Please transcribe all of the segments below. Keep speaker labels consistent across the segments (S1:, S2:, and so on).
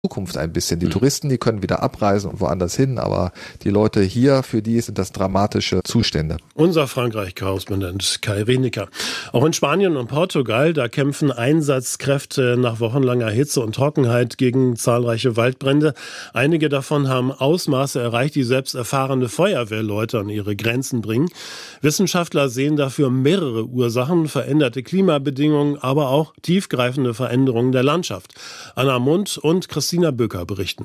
S1: Zukunft ein bisschen. Die Touristen, die können wieder abreisen und woanders hin, aber die Leute hier, für die sind das dramatische Zustände.
S2: Unser Frankreich-Korrespondent Kai Rienecker. Auch in Spanien und Portugal, da kämpfen Einsatzkräfte nach wochenlanger Hitze und Trockenheit gegen zahlreiche Waldbrände. Einige davon haben Ausmaße erreicht, die selbst erfahrene Feuerwehrleute an ihre Grenzen bringen. Wissenschaftler sehen dafür mehrere Ursachen, veränderte Klimabedingungen, aber auch tiefgreifende Veränderungen der Landschaft. Anna Mundt und Christina Böker berichten.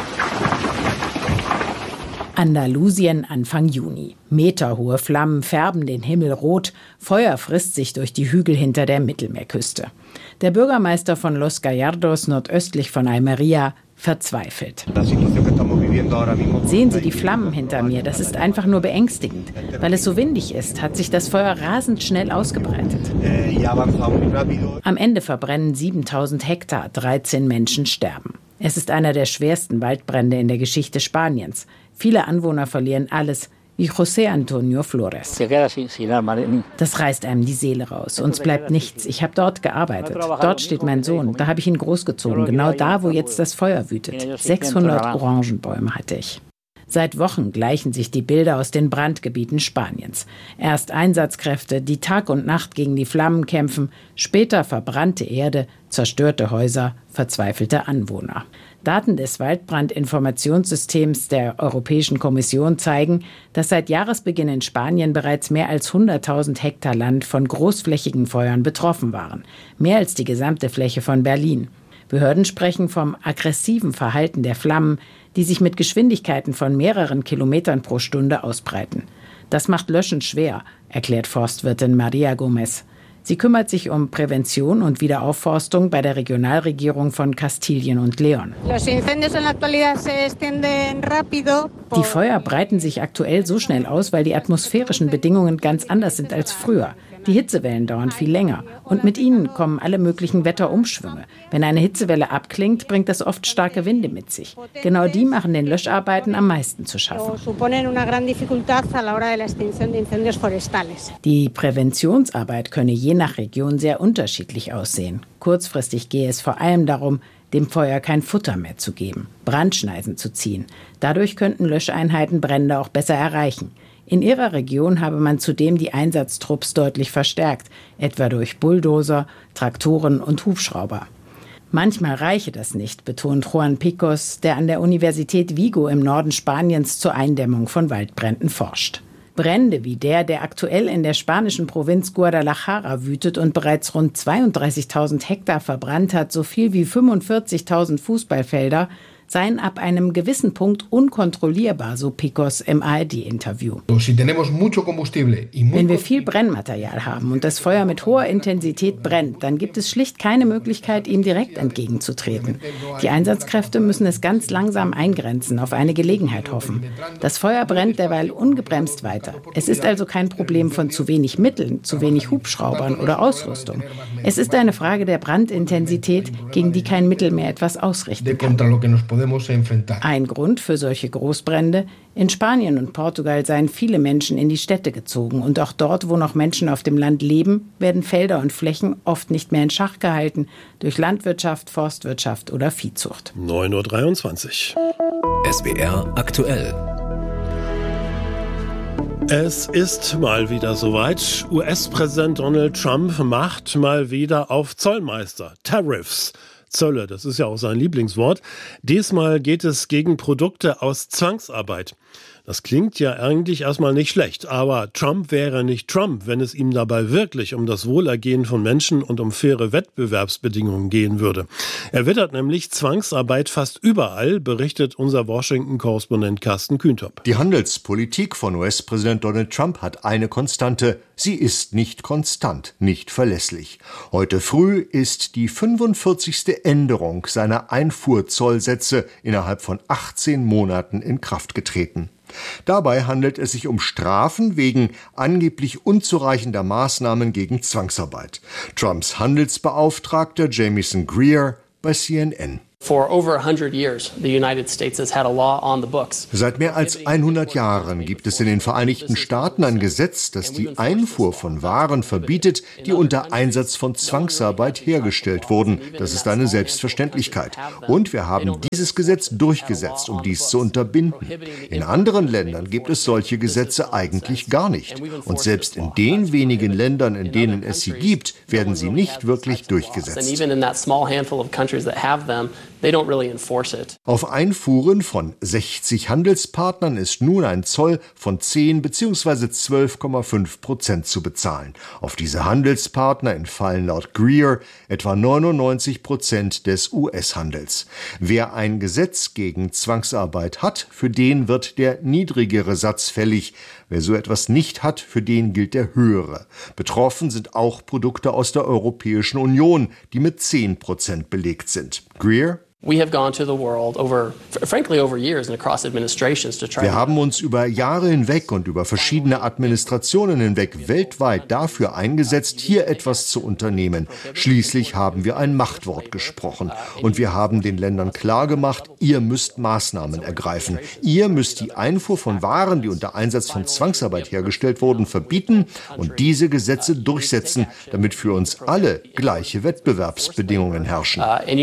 S3: Andalusien Anfang Juni. Meterhohe Flammen färben den Himmel rot. Feuer frisst sich durch die Hügel hinter der Mittelmeerküste. Der Bürgermeister von Los Gallardos, nordöstlich von Almería, verzweifelt. Sehen Sie die Flammen hinter mir? Das ist einfach nur beängstigend. Weil es so windig ist, hat sich das Feuer rasend schnell ausgebreitet. Am Ende verbrennen 7000 Hektar, 13 Menschen sterben. Es ist einer der schwersten Waldbrände in der Geschichte Spaniens. Viele Anwohner verlieren alles, wie José Antonio Flores. Das reißt einem die Seele raus. Uns bleibt nichts. Ich habe dort gearbeitet. Dort steht mein Sohn. Da habe ich ihn großgezogen. Genau da, wo jetzt das Feuer wütet. 600 Orangenbäume hatte ich. Seit Wochen gleichen sich die Bilder aus den Brandgebieten Spaniens. Erst Einsatzkräfte, die Tag und Nacht gegen die Flammen kämpfen, später verbrannte Erde, zerstörte Häuser, verzweifelte Anwohner. Daten des Waldbrandinformationssystems der Europäischen Kommission zeigen, dass seit Jahresbeginn in Spanien bereits mehr als 100.000 Hektar Land von großflächigen Feuern betroffen waren. Mehr als die gesamte Fläche von Berlin. Behörden sprechen vom aggressiven Verhalten der Flammen, die sich mit Geschwindigkeiten von mehreren Kilometern pro Stunde ausbreiten. Das macht Löschen schwer, erklärt Forstwirtin Maria Gomez. Sie kümmert sich um Prävention und Wiederaufforstung bei der Regionalregierung von Kastilien und León. Die Feuer breiten sich aktuell so schnell aus, weil die atmosphärischen Bedingungen ganz anders sind als früher. Die Hitzewellen dauern viel länger und mit ihnen kommen alle möglichen Wetterumschwünge. Wenn eine Hitzewelle abklingt, bringt das oft starke Winde mit sich. Genau die machen den Löscharbeiten am meisten zu schaffen. Die Präventionsarbeit könne je nach Region sehr unterschiedlich aussehen. Kurzfristig gehe es vor allem darum, dem Feuer kein Futter mehr zu geben, Brandschneisen zu ziehen. Dadurch könnten Löscheinheiten Brände auch besser erreichen. In ihrer Region habe man zudem die Einsatztrupps deutlich verstärkt, etwa durch Bulldozer, Traktoren und Hubschrauber. Manchmal reiche das nicht, betont Juan Picos, der an der Universität Vigo im Norden Spaniens zur Eindämmung von Waldbränden forscht. Brände wie der aktuell in der spanischen Provinz Guadalajara wütet und bereits rund 32.000 Hektar verbrannt hat, so viel wie 45.000 Fußballfelder, seien ab einem gewissen Punkt unkontrollierbar, so Picos im ARD-Interview. Wenn wir viel Brennmaterial haben und das Feuer mit hoher Intensität brennt, dann gibt es schlicht keine Möglichkeit, ihm direkt entgegenzutreten. Die Einsatzkräfte müssen es ganz langsam eingrenzen, auf eine Gelegenheit hoffen. Das Feuer brennt derweil ungebremst weiter. Es ist also kein Problem von zu wenig Mitteln, zu wenig Hubschraubern oder Ausrüstung. Es ist eine Frage der Brandintensität, gegen die kein Mittel mehr etwas ausrichten kann. Ein Grund für solche Großbrände: In Spanien und Portugal seien viele Menschen in die Städte gezogen. Und auch dort, wo noch Menschen auf dem Land leben, werden Felder und Flächen oft nicht mehr in Schach gehalten durch Landwirtschaft, Forstwirtschaft oder Viehzucht.
S2: 9:23 Uhr.
S4: SWR aktuell.
S2: Es ist mal wieder soweit. US-Präsident Donald Trump macht mal wieder auf Zollmeister. Tariffs. Zölle, das ist ja auch sein Lieblingswort. Diesmal geht es gegen Produkte aus Zwangsarbeit. Das klingt ja eigentlich erstmal nicht schlecht, aber Trump wäre nicht Trump, wenn es ihm dabei wirklich um das Wohlergehen von Menschen und um faire Wettbewerbsbedingungen gehen würde. Er wittert nämlich Zwangsarbeit fast überall, berichtet unser Washington-Korrespondent Carsten Kühntop.
S5: Die Handelspolitik von US-Präsident Donald Trump hat eine Konstante: Sie ist nicht konstant, nicht verlässlich. Heute früh ist die 45. Änderung seiner Einfuhrzollsätze innerhalb von 18 Monaten in Kraft getreten. Dabei handelt es sich um Strafen wegen angeblich unzureichender Maßnahmen gegen Zwangsarbeit. Trumps Handelsbeauftragter Jamieson Greer bei CNN. Seit mehr als 100 Jahren gibt es in den Vereinigten Staaten ein Gesetz, das die Einfuhr von Waren verbietet, die unter Einsatz von Zwangsarbeit hergestellt wurden. Das ist eine Selbstverständlichkeit. Und wir haben dieses Gesetz durchgesetzt, um dies zu unterbinden. In anderen Ländern gibt es solche Gesetze eigentlich gar nicht. Und selbst in den wenigen Ländern, in denen es sie gibt, werden sie nicht wirklich durchgesetzt. Auf Einfuhren von 60 Handelspartnern ist nun ein Zoll von 10 bzw. 12,5% zu bezahlen. Auf diese Handelspartner entfallen laut Greer etwa 99% des US-Handels. Wer ein Gesetz gegen Zwangsarbeit hat, für den wird der niedrigere Satz fällig. Wer so etwas nicht hat, für den gilt der höhere. Betroffen sind auch Produkte aus der Europäischen Union, die mit 10% belegt sind. Greer: Wir haben uns über Jahre hinweg und über verschiedene Administrationen hinweg weltweit dafür eingesetzt, hier etwas zu unternehmen. Schließlich haben wir ein Machtwort gesprochen. Und wir haben den Ländern klargemacht, ihr müsst Maßnahmen ergreifen. Ihr müsst die Einfuhr von Waren, die unter Einsatz von Zwangsarbeit hergestellt wurden, verbieten und diese Gesetze durchsetzen, damit für uns alle gleiche Wettbewerbsbedingungen herrschen.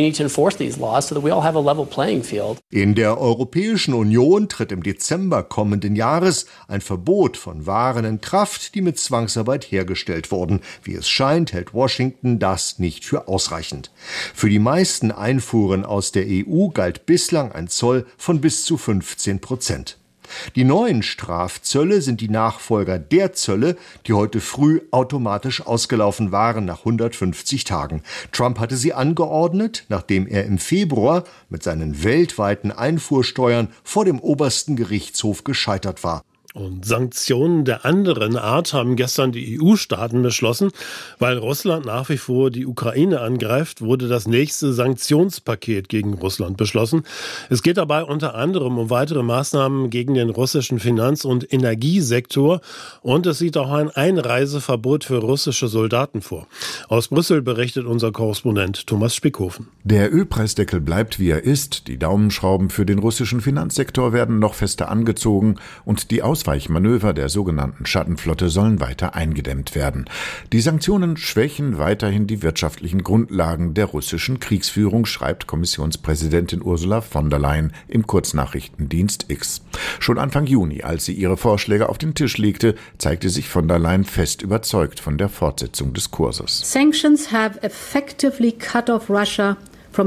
S5: In der Europäischen Union tritt im Dezember kommenden Jahres ein Verbot von Waren in Kraft, die mit Zwangsarbeit hergestellt wurden. Wie es scheint, hält Washington das nicht für ausreichend. Für die meisten Einfuhren aus der EU galt bislang ein Zoll von bis zu 15%. Die neuen Strafzölle sind die Nachfolger der Zölle, die heute früh automatisch ausgelaufen waren nach 150 Tagen. Trump hatte sie angeordnet, nachdem er im Februar mit seinen weltweiten Einfuhrsteuern vor dem obersten Gerichtshof gescheitert war.
S2: Und Sanktionen der anderen Art haben gestern die EU-Staaten beschlossen. Weil Russland nach wie vor die Ukraine angreift, wurde das nächste Sanktionspaket gegen Russland beschlossen. Es geht dabei unter anderem um weitere Maßnahmen gegen den russischen Finanz- und Energiesektor. Und es sieht auch ein Einreiseverbot für russische Soldaten vor. Aus Brüssel berichtet unser Korrespondent Thomas Spickhofen.
S6: Der Ölpreisdeckel bleibt, wie er ist. Die Daumenschrauben für den russischen Finanzsektor werden noch fester angezogen und die Ausweichmanöver der sogenannten Schattenflotte sollen weiter eingedämmt werden. Die Sanktionen schwächen weiterhin die wirtschaftlichen Grundlagen der russischen Kriegsführung, schreibt Kommissionspräsidentin Ursula von der Leyen im Kurznachrichtendienst X. Schon Anfang Juni, als sie ihre Vorschläge auf den Tisch legte, zeigte sich von der Leyen fest überzeugt von der Fortsetzung des Kurses.
S7: Sanctions have effectively cut off Russia.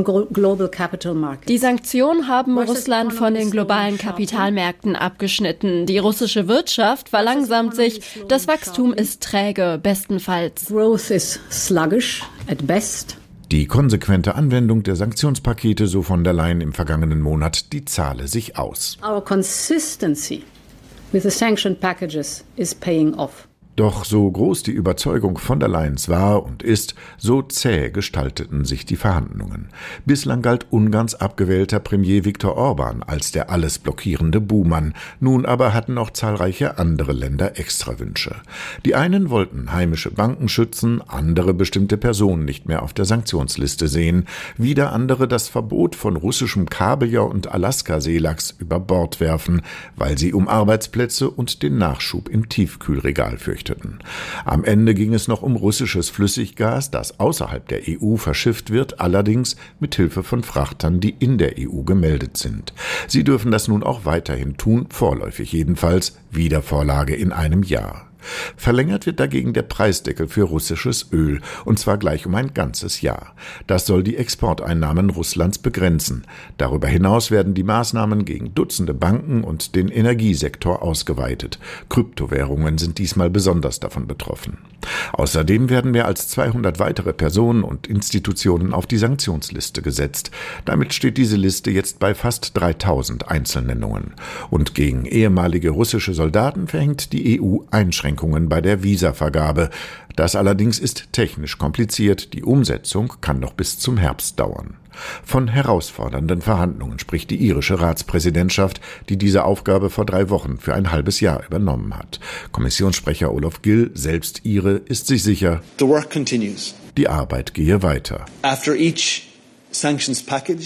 S8: Die Sanktionen haben Russland von den globalen Kapitalmärkten abgeschnitten. Die russische Wirtschaft verlangsamt sich. Das Wachstum ist träge, bestenfalls.
S7: Growth is sluggish at best.
S6: Die konsequente Anwendung der Sanktionspakete, so von der Leyen im vergangenen Monat, die zahle sich aus.
S7: Our consistency with the sanction packages is paying off.
S6: Doch so groß die Überzeugung von der Leyens war und ist, so zäh gestalteten sich die Verhandlungen. Bislang galt Ungarns abgewählter Premier Viktor Orban als der alles blockierende Buhmann. Nun aber hatten auch zahlreiche andere Länder Extrawünsche. Die einen wollten heimische Banken schützen, andere bestimmte Personen nicht mehr auf der Sanktionsliste sehen, wieder andere das Verbot von russischem Kabeljau und Alaska-Seelachs über Bord werfen, weil sie um Arbeitsplätze und den Nachschub im Tiefkühlregal fürchteten. Am Ende ging es noch um russisches Flüssiggas, das außerhalb der EU verschifft wird, allerdings mit Hilfe von Frachtern, die in der EU gemeldet sind. Sie dürfen das nun auch weiterhin tun, vorläufig jedenfalls, Wiedervorlage in einem Jahr. Verlängert wird dagegen der Preisdeckel für russisches Öl, und zwar gleich um ein ganzes Jahr. Das soll die Exporteinnahmen Russlands begrenzen. Darüber hinaus werden die Maßnahmen gegen Dutzende Banken und den Energiesektor ausgeweitet. Kryptowährungen sind diesmal besonders davon betroffen. Außerdem werden mehr als 200 weitere Personen und Institutionen auf die Sanktionsliste gesetzt. Damit steht diese Liste jetzt bei fast 3000 Einzelnennungen. Und gegen ehemalige russische Soldaten verhängt die EU Einschränkungen bei der Visavergabe. Das allerdings ist technisch kompliziert. Die Umsetzung kann noch bis zum Herbst dauern. Von herausfordernden Verhandlungen spricht die irische Ratspräsidentschaft, die diese Aufgabe vor 3 Wochen für ein halbes Jahr übernommen hat. Kommissionssprecher Olaf Gill, selbst Ire, ist sich sicher,
S9: the work continues.
S6: Die Arbeit gehe weiter.
S9: After each sanctions package,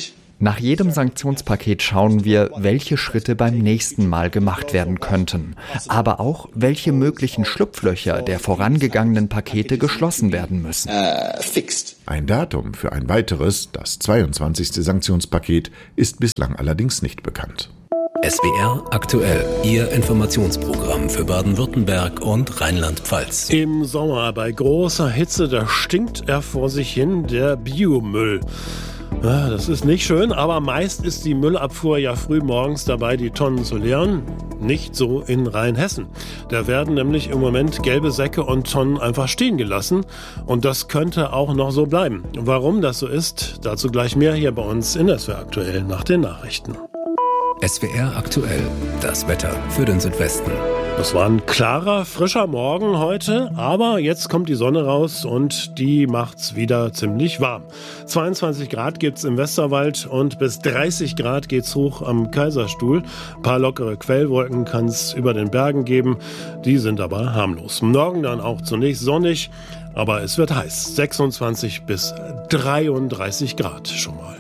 S9: Nach jedem Sanktionspaket schauen wir, welche Schritte beim nächsten Mal gemacht werden könnten, aber auch, welche möglichen Schlupflöcher der vorangegangenen Pakete geschlossen werden müssen.
S6: Ein Datum für ein weiteres, das 22. Sanktionspaket, ist bislang allerdings nicht bekannt.
S4: SWR aktuell, Ihr Informationsprogramm für Baden-Württemberg und Rheinland-Pfalz.
S2: Im Sommer bei großer Hitze, da stinkt er vor sich hin, der Biomüll. Ja, das ist nicht schön, aber meist ist die Müllabfuhr ja früh morgens dabei, die Tonnen zu leeren. Nicht so in Rheinhessen. Da werden nämlich im Moment gelbe Säcke und Tonnen einfach stehen gelassen. Und das könnte auch noch so bleiben. Warum das so ist, dazu gleich mehr hier bei uns in SWR aktuell nach den Nachrichten.
S4: SWR aktuell, das Wetter für den Südwesten.
S2: Das war ein klarer, frischer Morgen heute, aber jetzt kommt die Sonne raus und die macht's wieder ziemlich warm. 22 Grad gibt's im Westerwald und bis 30 Grad geht's hoch am Kaiserstuhl. Ein paar lockere Quellwolken kann's über den Bergen geben, die sind aber harmlos. Morgen dann auch zunächst sonnig, aber es wird heiß. 26 bis 33 Grad schon mal.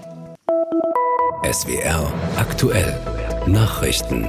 S4: SWR aktuell, Nachrichten.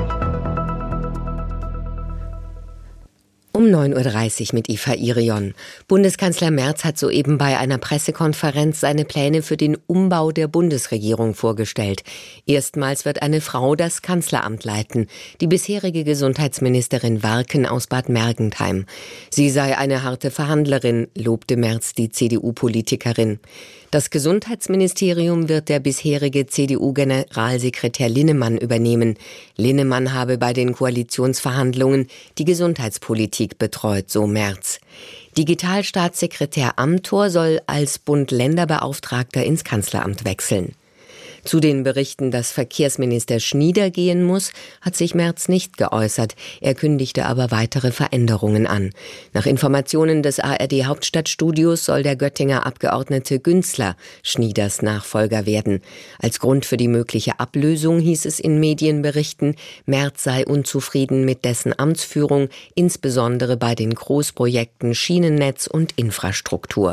S10: Um 9.30 Uhr mit Eva Irion. Bundeskanzler Merz hat soeben bei einer Pressekonferenz seine Pläne für den Umbau der Bundesregierung vorgestellt. Erstmals wird eine Frau das Kanzleramt leiten, die bisherige Gesundheitsministerin Warken aus Bad Mergentheim. Sie sei eine harte Verhandlerin, lobte Merz die CDU-Politikerin. Das Gesundheitsministerium wird der bisherige CDU-Generalsekretär Linnemann übernehmen. Linnemann habe bei den Koalitionsverhandlungen die Gesundheitspolitik betreut, so Merz. Digitalstaatssekretär Amthor soll als Bund-Länder-Beauftragter ins Kanzleramt wechseln. Zu den Berichten, dass Verkehrsminister Schnieder gehen muss, hat sich Merz nicht geäußert. Er kündigte aber weitere Veränderungen an. Nach Informationen des ARD-Hauptstadtstudios soll der Göttinger Abgeordnete Günzler Schnieders Nachfolger werden. Als Grund für die mögliche Ablösung hieß es in Medienberichten, Merz sei unzufrieden mit dessen Amtsführung, insbesondere bei den Großprojekten Schienennetz und Infrastruktur.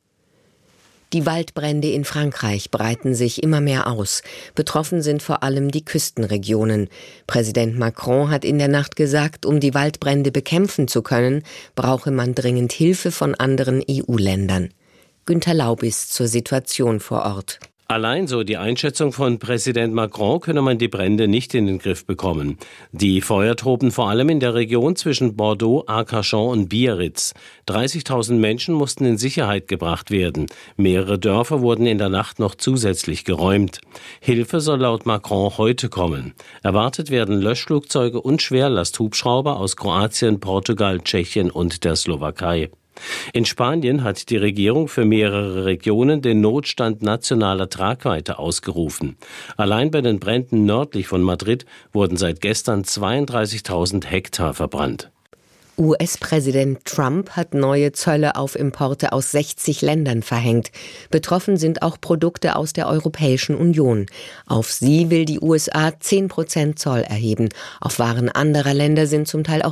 S10: Die Waldbrände in Frankreich breiten sich immer mehr aus. Betroffen sind vor allem die Küstenregionen. Präsident Macron hat in der Nacht gesagt, um die Waldbrände bekämpfen zu können, brauche man dringend Hilfe von anderen EU-Ländern. Günter Laubis zur Situation vor Ort.
S11: Allein, so die Einschätzung von Präsident Macron, könne man die Brände nicht in den Griff bekommen. Die Feuer toben vor allem in der Region zwischen Bordeaux, Arcachon und Biarritz. 30.000 Menschen mussten in Sicherheit gebracht werden. Mehrere Dörfer wurden in der Nacht noch zusätzlich geräumt. Hilfe soll laut Macron heute kommen. Erwartet werden Löschflugzeuge und Schwerlasthubschrauber aus Kroatien, Portugal, Tschechien und der Slowakei. In Spanien hat die Regierung für mehrere Regionen den Notstand nationaler Tragweite ausgerufen. Allein bei den Bränden nördlich von Madrid wurden seit gestern 32.000 Hektar verbrannt.
S10: US-Präsident Trump hat neue Zölle auf Importe aus 60 Ländern verhängt. Betroffen sind auch Produkte aus der Europäischen Union. Auf sie will die USA 10% Zoll erheben. Auf Waren anderer Länder sind zum Teil auch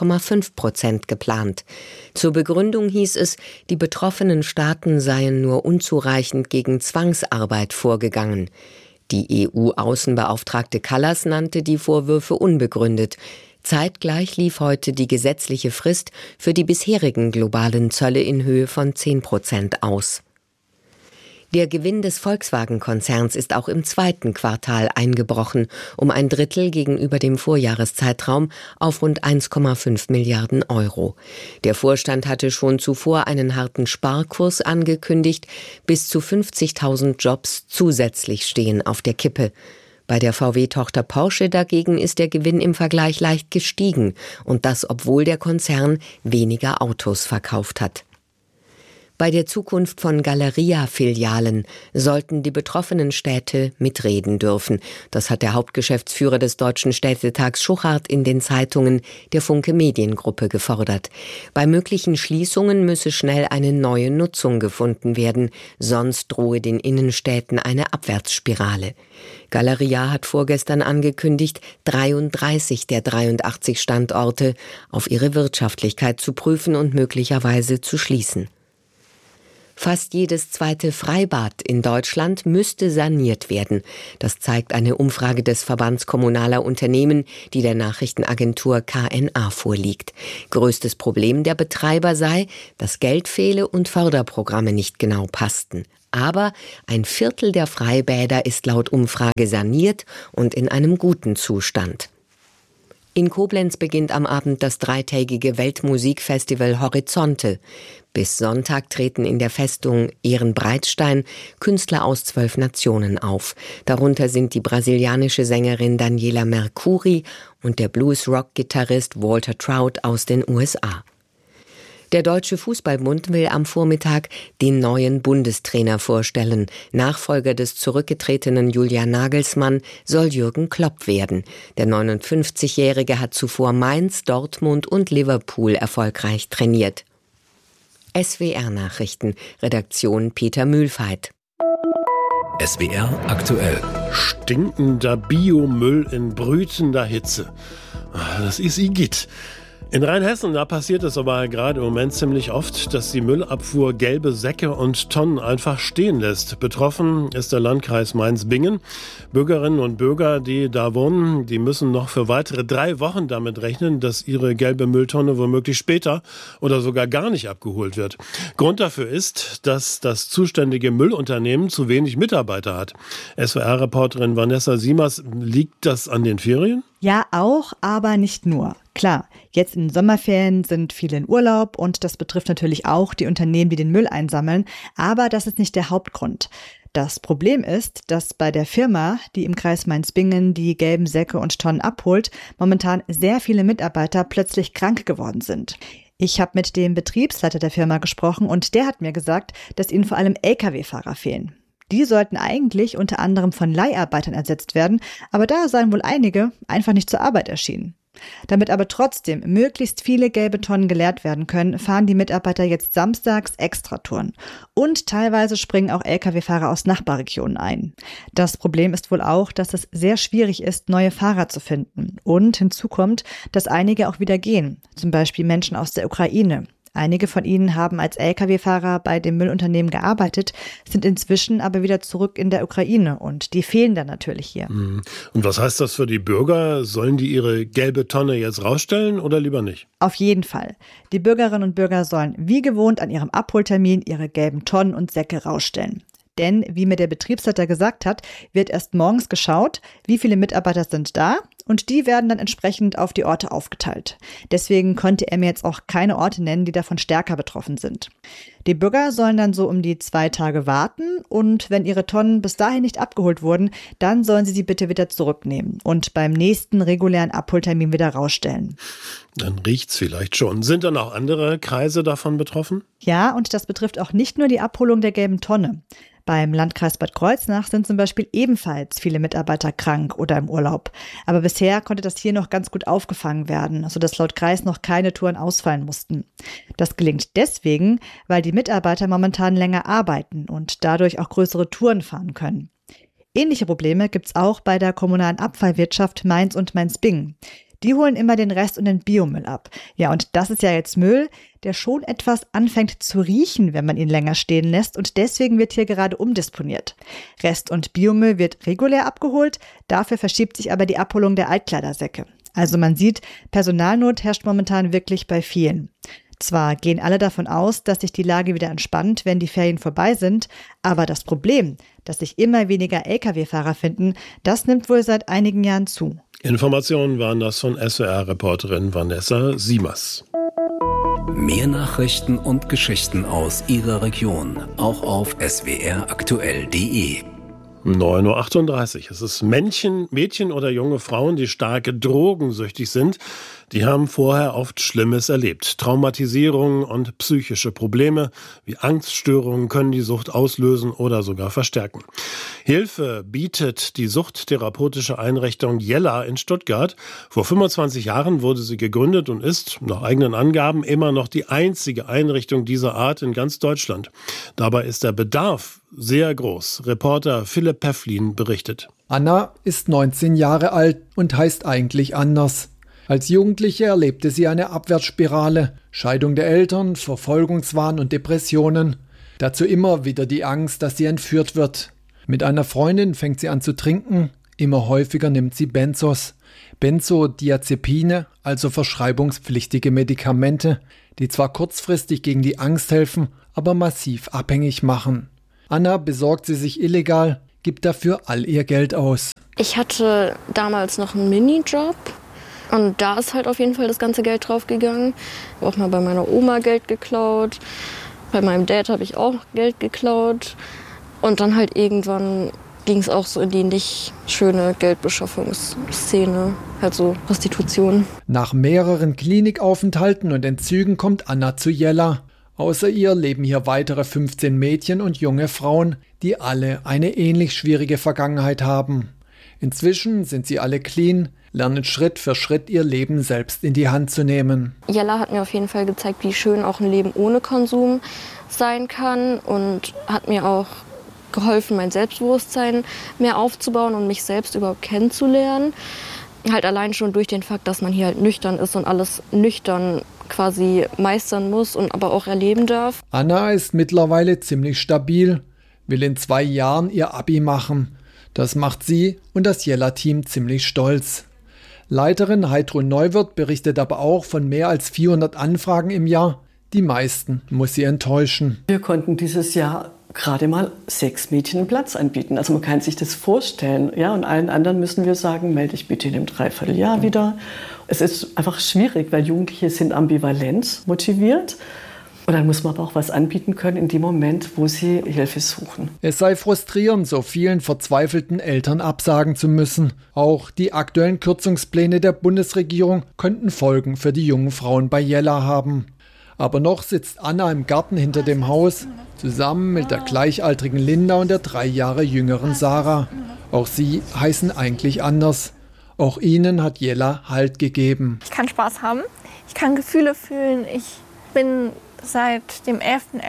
S10: 12,5% geplant. Zur Begründung hieß es, die betroffenen Staaten seien nur unzureichend gegen Zwangsarbeit vorgegangen. Die EU-Außenbeauftragte Kallas nannte die Vorwürfe unbegründet. Zeitgleich lief heute die gesetzliche Frist für die bisherigen globalen Zölle in Höhe von 10% aus. Der Gewinn des Volkswagen-Konzerns ist auch im zweiten Quartal eingebrochen, um ein Drittel gegenüber dem Vorjahreszeitraum auf rund 1,5 Milliarden Euro. Der Vorstand hatte schon zuvor einen harten Sparkurs angekündigt, bis zu 50.000 Jobs zusätzlich stehen auf der Kippe. Bei der VW-Tochter Porsche dagegen ist der Gewinn im Vergleich leicht gestiegen und das, obwohl der Konzern weniger Autos verkauft hat. Bei der Zukunft von Galeria-Filialen sollten die betroffenen Städte mitreden dürfen. Das hat der Hauptgeschäftsführer des Deutschen Städtetags Schuchart in den Zeitungen der Funke Mediengruppe gefordert. Bei möglichen Schließungen müsse schnell eine neue Nutzung gefunden werden, sonst drohe den Innenstädten eine Abwärtsspirale. Galeria hat vorgestern angekündigt, 33 der 83 Standorte auf ihre Wirtschaftlichkeit zu prüfen und möglicherweise zu schließen. Fast jedes zweite Freibad in Deutschland müsste saniert werden. Das zeigt eine Umfrage des Verbands kommunaler Unternehmen, die der Nachrichtenagentur KNA vorliegt. Größtes Problem der Betreiber sei, dass Geld fehle und Förderprogramme nicht genau passten. Aber ein Viertel der Freibäder ist laut Umfrage saniert und in einem guten Zustand. In Koblenz beginnt am Abend das dreitägige Weltmusikfestival Horizonte. Bis Sonntag treten in der Festung Ehrenbreitstein Künstler aus 12 Nationen auf. Darunter sind die brasilianische Sängerin Daniela Mercuri und der Blues-Rock-Gitarrist Walter Trout aus den USA. Der Deutsche Fußballbund will am Vormittag den neuen Bundestrainer vorstellen. Nachfolger des zurückgetretenen Julian Nagelsmann soll Jürgen Klopp werden. Der 59-Jährige hat zuvor Mainz, Dortmund und Liverpool erfolgreich trainiert. SWR-Nachrichten, Redaktion Peter Mühlfeit.
S4: SWR aktuell.
S2: Stinkender Biomüll in brütender Hitze. Das ist Igitt. In Rheinhessen, da passiert es aber gerade im Moment ziemlich oft, dass die Müllabfuhr gelbe Säcke und Tonnen einfach stehen lässt. Betroffen ist der Landkreis Mainz-Bingen. Bürgerinnen und Bürger, die da wohnen, die müssen noch für weitere 3 Wochen damit rechnen, dass ihre gelbe Mülltonne womöglich später oder sogar gar nicht abgeholt wird. Grund dafür ist, dass das zuständige Müllunternehmen zu wenig Mitarbeiter hat. SWR-Reporterin Vanessa Siemers, liegt das an den Ferien?
S12: Ja, auch, aber nicht nur. Klar, jetzt in den Sommerferien sind viele in Urlaub und das betrifft natürlich auch die Unternehmen, die den Müll einsammeln, aber das ist nicht der Hauptgrund. Das Problem ist, dass bei der Firma, die im Kreis Mainz-Bingen die gelben Säcke und Tonnen abholt, momentan sehr viele Mitarbeiter plötzlich krank geworden sind. Ich habe mit dem Betriebsleiter der Firma gesprochen und der hat mir gesagt, dass ihnen vor allem Lkw-Fahrer fehlen. Die sollten eigentlich unter anderem von Leiharbeitern ersetzt werden, aber da seien wohl einige einfach nicht zur Arbeit erschienen. Damit aber trotzdem möglichst viele gelbe Tonnen geleert werden können, fahren die Mitarbeiter jetzt samstags Extratouren. Und teilweise springen auch Lkw-Fahrer aus Nachbarregionen ein. Das Problem ist wohl auch, dass es sehr schwierig ist, neue Fahrer zu finden. Und hinzu kommt, dass einige auch wieder gehen, zum Beispiel Menschen aus der Ukraine. Einige von ihnen haben als Lkw-Fahrer bei dem Müllunternehmen gearbeitet, sind inzwischen aber wieder zurück in der Ukraine und die fehlen dann natürlich hier.
S2: Und was heißt das für die Bürger? Sollen die ihre gelbe Tonne jetzt rausstellen oder lieber nicht?
S12: Auf jeden Fall. Die Bürgerinnen und Bürger sollen wie gewohnt an ihrem Abholtermin ihre gelben Tonnen und Säcke rausstellen. Denn, wie mir der Betriebsleiter gesagt hat, wird erst morgens geschaut, wie viele Mitarbeiter sind da und die werden dann entsprechend auf die Orte aufgeteilt. Deswegen konnte er mir jetzt auch keine Orte nennen, die davon stärker betroffen sind. Die Bürger sollen dann so um die 2 Tage warten und wenn ihre Tonnen bis dahin nicht abgeholt wurden, dann sollen sie bitte wieder zurücknehmen und beim nächsten regulären Abholtermin wieder rausstellen.
S2: Dann riecht's vielleicht schon. Sind dann auch andere Kreise davon betroffen?
S12: Ja, und das betrifft auch nicht nur die Abholung der gelben Tonne. Beim Landkreis Bad Kreuznach sind zum Beispiel ebenfalls viele Mitarbeiter krank oder im Urlaub. Aber bisher konnte das hier noch ganz gut aufgefangen werden, sodass laut Kreis noch keine Touren ausfallen mussten. Das gelingt deswegen, weil die Mitarbeiter momentan länger arbeiten und dadurch auch größere Touren fahren können. Ähnliche Probleme gibt's auch bei der kommunalen Abfallwirtschaft Mainz und Mainz-Bingen. Die holen immer den Rest und den Biomüll ab. Ja, und das ist ja jetzt Müll, der schon etwas anfängt zu riechen, wenn man ihn länger stehen lässt. Und deswegen wird hier gerade umdisponiert. Rest- und Biomüll wird regulär abgeholt. Dafür verschiebt sich aber die Abholung der Altkleidersäcke. Also man sieht, Personalnot herrscht momentan wirklich bei vielen. Zwar gehen alle davon aus, dass sich die Lage wieder entspannt, wenn die Ferien vorbei sind, aber das Problem, dass sich immer weniger Lkw-Fahrer finden, das nimmt wohl seit einigen Jahren zu.
S2: Informationen waren das von SWR-Reporterin Vanessa Siemers.
S4: Mehr Nachrichten und Geschichten aus Ihrer Region, auch auf swraktuell.de.
S2: 9:38 Uhr. Es ist Mädchen oder junge Frauen, die stark drogensüchtig sind. Die haben vorher oft Schlimmes erlebt. Traumatisierungen und psychische Probleme wie Angststörungen können die Sucht auslösen oder sogar verstärken. Hilfe bietet die suchttherapeutische Einrichtung Jella in Stuttgart. Vor 25 Jahren wurde sie gegründet und ist, nach eigenen Angaben, immer noch die einzige Einrichtung dieser Art in ganz Deutschland. Dabei ist der Bedarf sehr groß. Reporter Philipp Pefflin berichtet.
S13: Anna ist 19 Jahre alt und heißt eigentlich anders. Als Jugendliche erlebte sie eine Abwärtsspirale, Scheidung der Eltern, Verfolgungswahn und Depressionen. Dazu immer wieder die Angst, dass sie entführt wird. Mit einer Freundin fängt sie an zu trinken. Immer häufiger nimmt sie Benzos. Benzodiazepine, also verschreibungspflichtige Medikamente, die zwar kurzfristig gegen die Angst helfen, aber massiv abhängig machen. Anna besorgt sie sich illegal, gibt dafür all ihr Geld aus.
S14: Ich hatte damals noch einen Minijob und da ist halt auf jeden Fall das ganze Geld draufgegangen. Ich habe auch mal bei meiner Oma Geld geklaut, bei meinem Dad habe ich auch Geld geklaut und dann halt irgendwann ging es auch so in die nicht schöne Geldbeschaffungsszene, halt so Prostitution.
S13: Nach mehreren Klinikaufenthalten und Entzügen kommt Anna zu Jella. Außer ihr leben hier weitere 15 Mädchen und junge Frauen, die alle eine ähnlich schwierige Vergangenheit haben. Inzwischen sind sie alle clean, lernen Schritt für Schritt ihr Leben selbst in die Hand zu nehmen.
S14: Jella hat mir auf jeden Fall gezeigt, wie schön auch ein Leben ohne Konsum sein kann und hat mir auch geholfen, mein Selbstbewusstsein mehr aufzubauen und mich selbst überhaupt kennenzulernen. Halt allein schon durch den Fakt, dass man hier halt nüchtern ist und alles nüchtern quasi meistern muss und aber auch erleben darf.
S13: Anna ist mittlerweile ziemlich stabil, will in 2 Jahren ihr Abi machen. Das macht sie und das Jella-Team ziemlich stolz. Leiterin Heidrun Neuwirth berichtet aber auch von mehr als 400 Anfragen im Jahr. Die meisten muss sie enttäuschen.
S15: Wir konnten dieses Jahr gerade mal 6 Mädchen einen Platz anbieten. Also man kann sich das vorstellen. Ja, und allen anderen müssen wir sagen, melde dich bitte in einem Dreivierteljahr wieder. Es ist einfach schwierig, weil Jugendliche sind ambivalent motiviert. Und dann muss man aber auch was anbieten können in dem Moment, wo sie Hilfe suchen.
S13: Es sei frustrierend, so vielen verzweifelten Eltern absagen zu müssen. Auch die aktuellen Kürzungspläne der Bundesregierung könnten Folgen für die jungen Frauen bei Jella haben. Aber noch sitzt Anna im Garten hinter dem Haus, zusammen mit der gleichaltrigen Linda und der 3 Jahre jüngeren Sarah. Auch sie heißen eigentlich anders. Auch ihnen hat Jella Halt gegeben.
S16: Ich kann Spaß haben, ich kann Gefühle fühlen, ich bin seit dem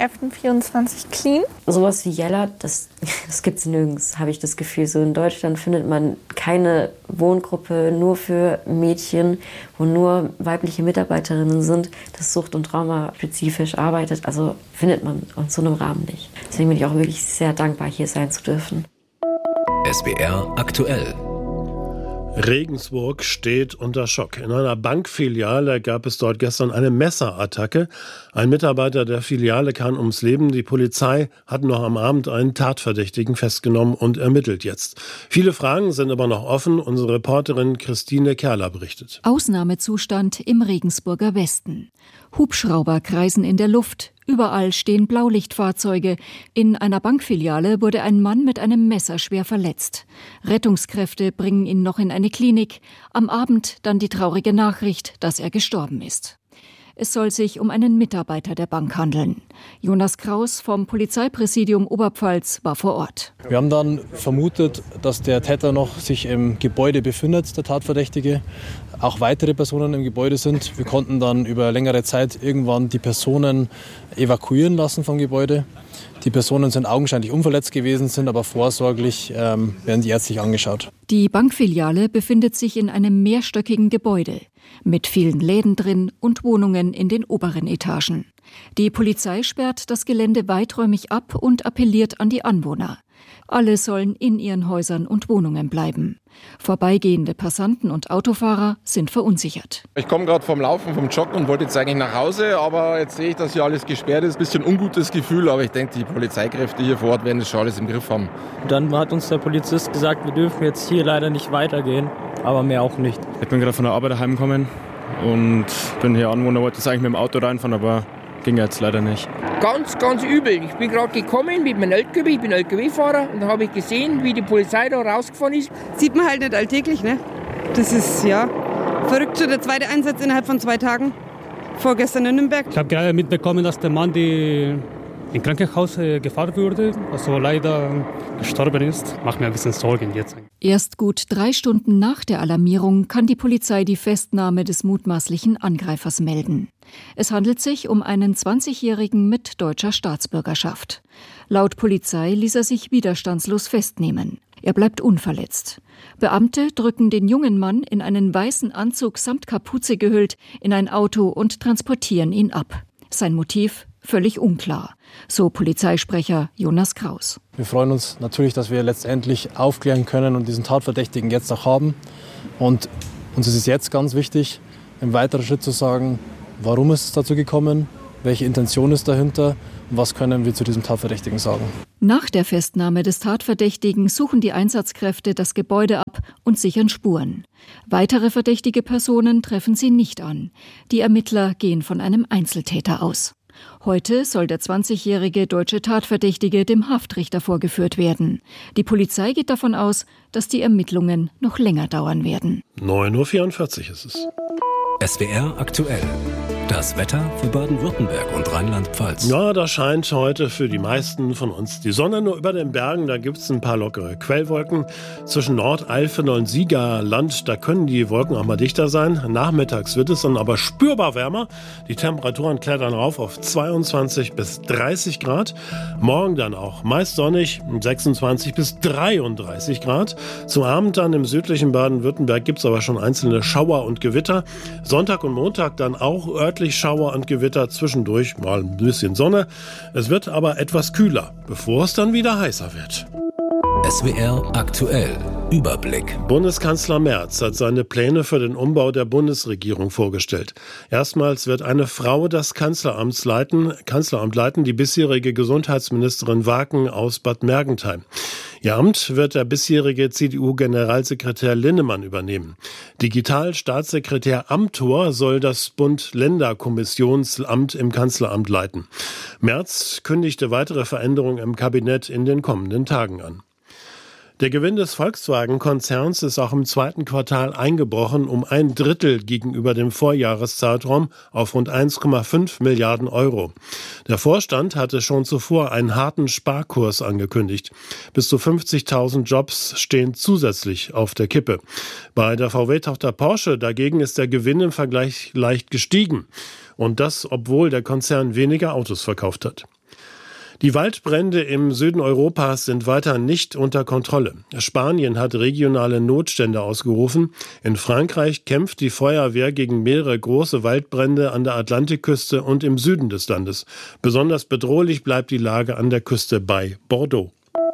S16: 11.11.24 clean.
S17: Sowas wie Jella, das gibt es nirgends, habe ich das Gefühl. So in Deutschland findet man keine Wohngruppe nur für Mädchen, wo nur weibliche Mitarbeiterinnen sind, das Sucht- und Trauma-spezifisch arbeitet. Also findet man in so einem Rahmen nicht. Deswegen bin ich auch wirklich sehr dankbar, hier sein zu dürfen.
S4: SWR aktuell.
S2: Regensburg steht unter Schock. In einer Bankfiliale gab es dort gestern eine Messerattacke. Ein Mitarbeiter der Filiale kam ums Leben. Die Polizei hat noch am Abend einen Tatverdächtigen festgenommen und ermittelt jetzt. Viele Fragen sind aber noch offen. Unsere Reporterin Christine Kerler berichtet.
S18: Ausnahmezustand im Regensburger Westen. Hubschrauber kreisen in der Luft. Überall stehen Blaulichtfahrzeuge. In einer Bankfiliale wurde ein Mann mit einem Messer schwer verletzt. Rettungskräfte bringen ihn noch in eine Klinik. Am Abend dann die traurige Nachricht, dass er gestorben ist. Es soll sich um einen Mitarbeiter der Bank handeln. Jonas Kraus vom Polizeipräsidium Oberpfalz war vor Ort.
S19: Wir haben dann vermutet, dass der Täter noch sich im Gebäude befindet, der Tatverdächtige. Auch weitere Personen im Gebäude sind. Wir konnten dann über längere Zeit irgendwann die Personen evakuieren lassen vom Gebäude. Die Personen sind augenscheinlich unverletzt gewesen, sind aber vorsorglich, werden die ärztlich angeschaut.
S18: Die Bankfiliale befindet sich in einem mehrstöckigen Gebäude mit vielen Läden drin und Wohnungen in den oberen Etagen. Die Polizei sperrt das Gelände weiträumig ab und appelliert an die Anwohner. Alle sollen in ihren Häusern und Wohnungen bleiben. Vorbeigehende Passanten und Autofahrer sind verunsichert.
S20: Ich komme gerade vom Laufen, vom Joggen und wollte jetzt eigentlich nach Hause, aber jetzt sehe ich, dass hier alles gesperrt ist. Ein bisschen ungutes Gefühl, aber ich denke, die Polizeikräfte hier vor Ort werden das schon alles im Griff haben.
S21: Dann hat uns der Polizist gesagt, wir dürfen jetzt hier leider nicht weitergehen, aber mehr auch nicht.
S22: Ich bin gerade von der Arbeit heimgekommen und bin hier Anwohner, wollte jetzt eigentlich mit dem Auto reinfahren, aber ging jetzt leider nicht.
S23: Ganz, ganz übel. Ich bin gerade gekommen mit meinem LKW, ich bin LKW-Fahrer und da habe ich gesehen, wie die Polizei da rausgefahren ist.
S24: Sieht man halt nicht alltäglich, ne? Das ist, ja, verrückt. So der zweite Einsatz innerhalb von 2 Tagen. Vorgestern in Nürnberg.
S25: Ich habe gerade mitbekommen, dass der Mann ins Krankenhaus gefahren wurde, also leider gestorben ist. Macht mir ein bisschen Sorgen jetzt.
S18: Erst gut 3 Stunden nach der Alarmierung kann die Polizei die Festnahme des mutmaßlichen Angreifers melden. Es handelt sich um einen 20-Jährigen mit deutscher Staatsbürgerschaft. Laut Polizei ließ er sich widerstandslos festnehmen. Er bleibt unverletzt. Beamte drücken den jungen Mann in einen weißen Anzug samt Kapuze gehüllt in ein Auto und transportieren ihn ab. Sein Motiv? völlig unklar, so Polizeisprecher Jonas Kraus.
S19: Wir freuen uns natürlich, dass wir letztendlich aufklären können und diesen Tatverdächtigen jetzt auch haben. Und uns ist es jetzt ganz wichtig, im weiteren Schritt zu sagen, warum ist es dazu gekommen, welche Intention ist dahinter und was können wir zu diesem Tatverdächtigen sagen.
S18: Nach der Festnahme des Tatverdächtigen suchen die Einsatzkräfte das Gebäude ab und sichern Spuren. Weitere verdächtige Personen treffen sie nicht an. Die Ermittler gehen von einem Einzeltäter aus. Heute soll der 20-jährige deutsche Tatverdächtige dem Haftrichter vorgeführt werden. Die Polizei geht davon aus, dass die Ermittlungen noch länger dauern werden.
S2: 9:44 Uhr ist es.
S4: SWR aktuell. Das Wetter für Baden-Württemberg und Rheinland-Pfalz.
S2: Ja, da scheint heute für die meisten von uns die Sonne. Nur über den Bergen, da gibt es ein paar lockere Quellwolken. Zwischen Nordeifel und Siegerland, da können die Wolken auch mal dichter sein. Nachmittags wird es dann aber spürbar wärmer. Die Temperaturen klettern rauf auf 22 bis 30 Grad. Morgen dann auch meist sonnig, 26 bis 33 Grad. Zum Abend dann im südlichen Baden-Württemberg gibt es aber schon einzelne Schauer und Gewitter. Sonntag und Montag dann auch örtlich Schauer und Gewitter, zwischendurch mal ein bisschen Sonne. Es wird aber etwas kühler, bevor es dann wieder heißer wird.
S4: SWR aktuell. Überblick.
S2: Bundeskanzler Merz hat seine Pläne für den Umbau der Bundesregierung vorgestellt. Erstmals wird eine Frau das Kanzleramt leiten, die bisherige Gesundheitsministerin Waken aus Bad Mergentheim. Ihr Amt wird der bisherige CDU-Generalsekretär Linnemann übernehmen. Digital-Staatssekretär Amthor soll das Bund-Länder-Kommissionsamt im Kanzleramt leiten. Merz kündigte weitere Veränderungen im Kabinett in den kommenden Tagen an. Der Gewinn des Volkswagen-Konzerns ist auch im zweiten Quartal eingebrochen um 1/3 gegenüber dem Vorjahreszeitraum auf rund 1,5 Milliarden Euro. Der Vorstand hatte schon zuvor einen harten Sparkurs angekündigt. Bis zu 50.000 Jobs stehen zusätzlich auf der Kippe. Bei der VW-Tochter Porsche dagegen ist der Gewinn im Vergleich leicht gestiegen. Und das, obwohl der Konzern weniger Autos verkauft hat. Die Waldbrände im Süden Europas sind weiter nicht unter Kontrolle. Spanien hat regionale Notstände ausgerufen. In Frankreich kämpft die Feuerwehr gegen mehrere große Waldbrände an der Atlantikküste und im Süden des Landes. Besonders bedrohlich bleibt die Lage an der Küste bei Bordeaux.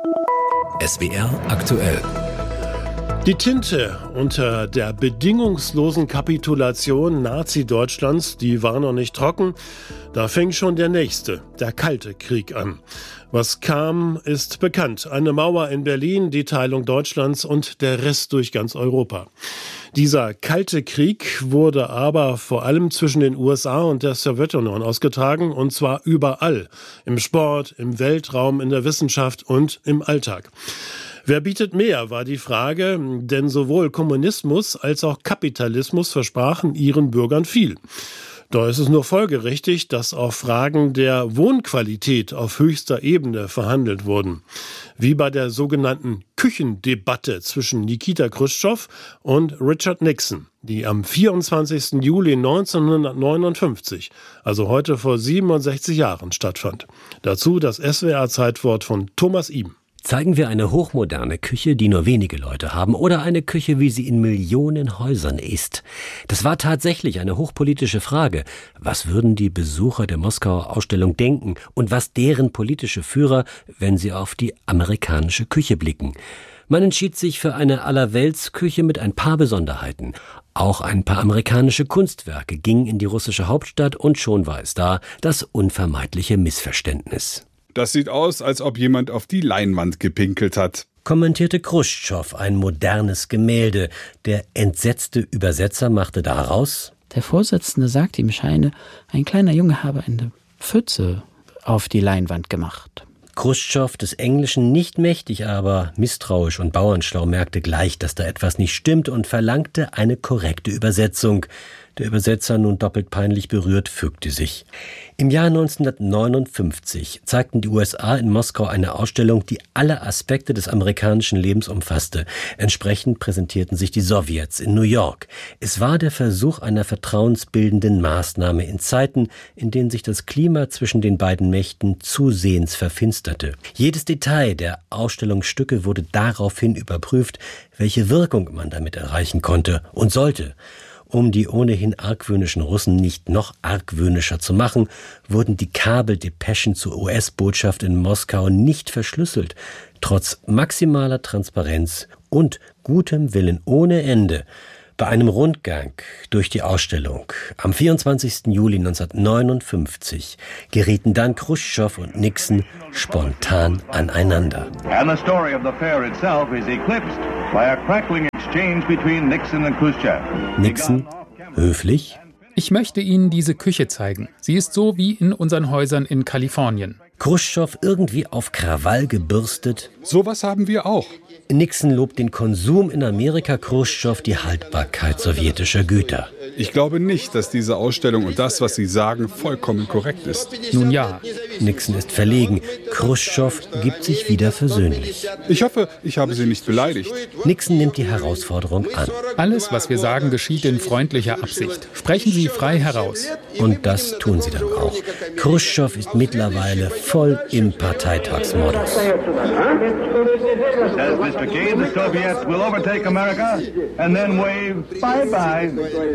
S4: SWR aktuell.
S2: Die Tinte unter der bedingungslosen Kapitulation Nazi-Deutschlands, die war noch nicht trocken. Da fing schon der nächste, der Kalte Krieg an. Was kam, ist bekannt. Eine Mauer in Berlin, die Teilung Deutschlands und der Riss durch ganz Europa. Dieser Kalte Krieg wurde aber vor allem zwischen den USA und der Sowjetunion ausgetragen, und zwar überall. Im Sport, im Weltraum, in der Wissenschaft und im Alltag. Wer bietet mehr, war die Frage, denn sowohl Kommunismus als auch Kapitalismus versprachen ihren Bürgern viel. Da ist es nur folgerichtig, dass auch Fragen der Wohnqualität auf höchster Ebene verhandelt wurden. Wie bei der sogenannten Küchendebatte zwischen Nikita Chruschtschow und Richard Nixon, die am 24. Juli 1959, also heute vor 67 Jahren, stattfand. Dazu das SWR-Zeitwort von Thomas Ihm.
S1: Zeigen wir eine hochmoderne Küche, die nur wenige Leute haben, oder eine Küche, wie sie in Millionen Häusern ist? Das war tatsächlich eine hochpolitische Frage. Was würden die Besucher der Moskauer Ausstellung denken und was deren politische Führer, wenn sie auf die amerikanische Küche blicken? Man entschied sich für eine Allerweltsküche mit ein paar Besonderheiten. Auch ein paar amerikanische Kunstwerke gingen in die russische Hauptstadt, und schon war es da, das unvermeidliche Missverständnis.
S3: Das sieht aus, als ob jemand auf die Leinwand gepinkelt hat,
S1: kommentierte Chruschtschow, ein modernes Gemälde. Der entsetzte Übersetzer machte daraus:
S5: Der Vorsitzende sagte ihm Scheine, ein kleiner Junge habe eine Pfütze auf die Leinwand gemacht.
S1: Chruschtschow, des Englischen nicht mächtig, aber misstrauisch und bauernschlau, merkte gleich, dass da etwas nicht stimmt und verlangte eine korrekte Übersetzung. Der Übersetzer, nun doppelt peinlich berührt, fügte sich. Im Jahr 1959 zeigten die USA in Moskau eine Ausstellung, die alle Aspekte des amerikanischen Lebens umfasste. Entsprechend präsentierten sich die Sowjets in New York. Es war der Versuch einer vertrauensbildenden Maßnahme in Zeiten, in denen sich das Klima zwischen den beiden Mächten zusehends verfinsterte. Jedes Detail der Ausstellungsstücke wurde daraufhin überprüft, welche Wirkung man damit erreichen konnte und sollte. Um die ohnehin argwöhnischen Russen nicht noch argwöhnischer zu machen, wurden die Kabeldepeschen zur US-Botschaft in Moskau nicht verschlüsselt. Trotz maximaler Transparenz und gutem Willen ohne Ende. Bei einem Rundgang durch die Ausstellung am 24. Juli 1959 gerieten dann Chruschtschow und Nixon spontan aneinander.
S6: And the story of the fair itself is eclipsed by a crackling exchange between Nixon and Khrushchev.
S1: Nixon, höflich:
S7: Ich möchte Ihnen diese Küche zeigen. Sie ist so wie in unseren Häusern in Kalifornien.
S1: Chruschtschow irgendwie auf Krawall gebürstet.
S3: Sowas haben wir auch.
S1: Nixon lobt den Konsum in Amerika, Chruschtschow die Haltbarkeit sowjetischer Güter.
S3: Ich glaube nicht, dass diese Ausstellung und das, was Sie sagen, vollkommen korrekt ist.
S7: Nun ja.
S1: Nixon ist verlegen. Chruschtschow gibt sich wieder versöhnlich.
S3: Ich hoffe, ich habe Sie nicht beleidigt.
S1: Nixon nimmt die Herausforderung an.
S7: Alles, was wir sagen, geschieht in freundlicher Absicht. Sprechen Sie frei heraus.
S1: Und das tun sie dann auch. Chruschtschow ist mittlerweile voll im Parteitagsmodus.
S6: Says Mr. Kane, the Soviets will overtake America and then wave bye-bye.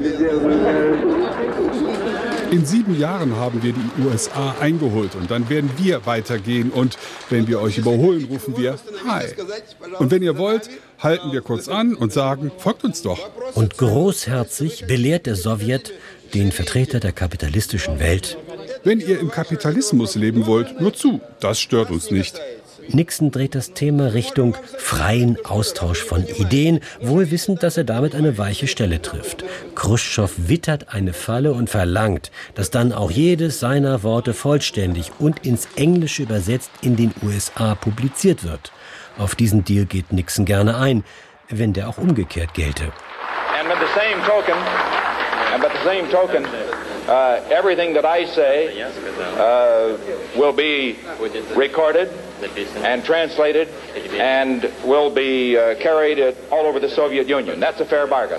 S3: In 7 Jahren haben wir die USA eingeholt und dann werden wir weitergehen und wenn wir euch überholen, rufen wir Hi. Und wenn ihr wollt, halten wir kurz an und sagen, folgt uns doch.
S1: Und großherzig belehrt der Sowjet den Vertreter der kapitalistischen Welt:
S3: Wenn ihr im Kapitalismus leben wollt, nur zu, das stört uns nicht.
S1: Nixon dreht das Thema Richtung freien Austausch von Ideen, wohl wissend, dass er damit eine weiche Stelle trifft. Chruschtschow wittert eine Falle und verlangt, dass dann auch jedes seiner Worte vollständig und ins Englische übersetzt in den USA publiziert wird. Auf diesen Deal geht Nixon gerne ein, wenn der auch umgekehrt gelte.
S8: And by the same token, everything that I say will be recorded and translated and will be carried all over the Soviet Union. That's a fair bargain.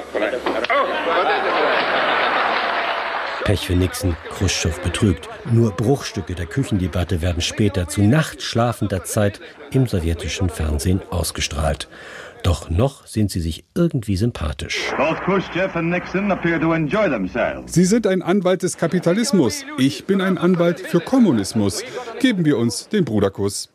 S1: Pech für Nixon, Chruschtschow betrügt. Nur Bruchstücke der Küchendebatte werden später zu nachtschlafender Zeit im sowjetischen Fernsehen ausgestrahlt. Doch noch sind sie sich irgendwie sympathisch.
S3: Sie sind ein Anwalt des Kapitalismus. Ich bin ein Anwalt für Kommunismus. Geben wir uns den Bruderkuss.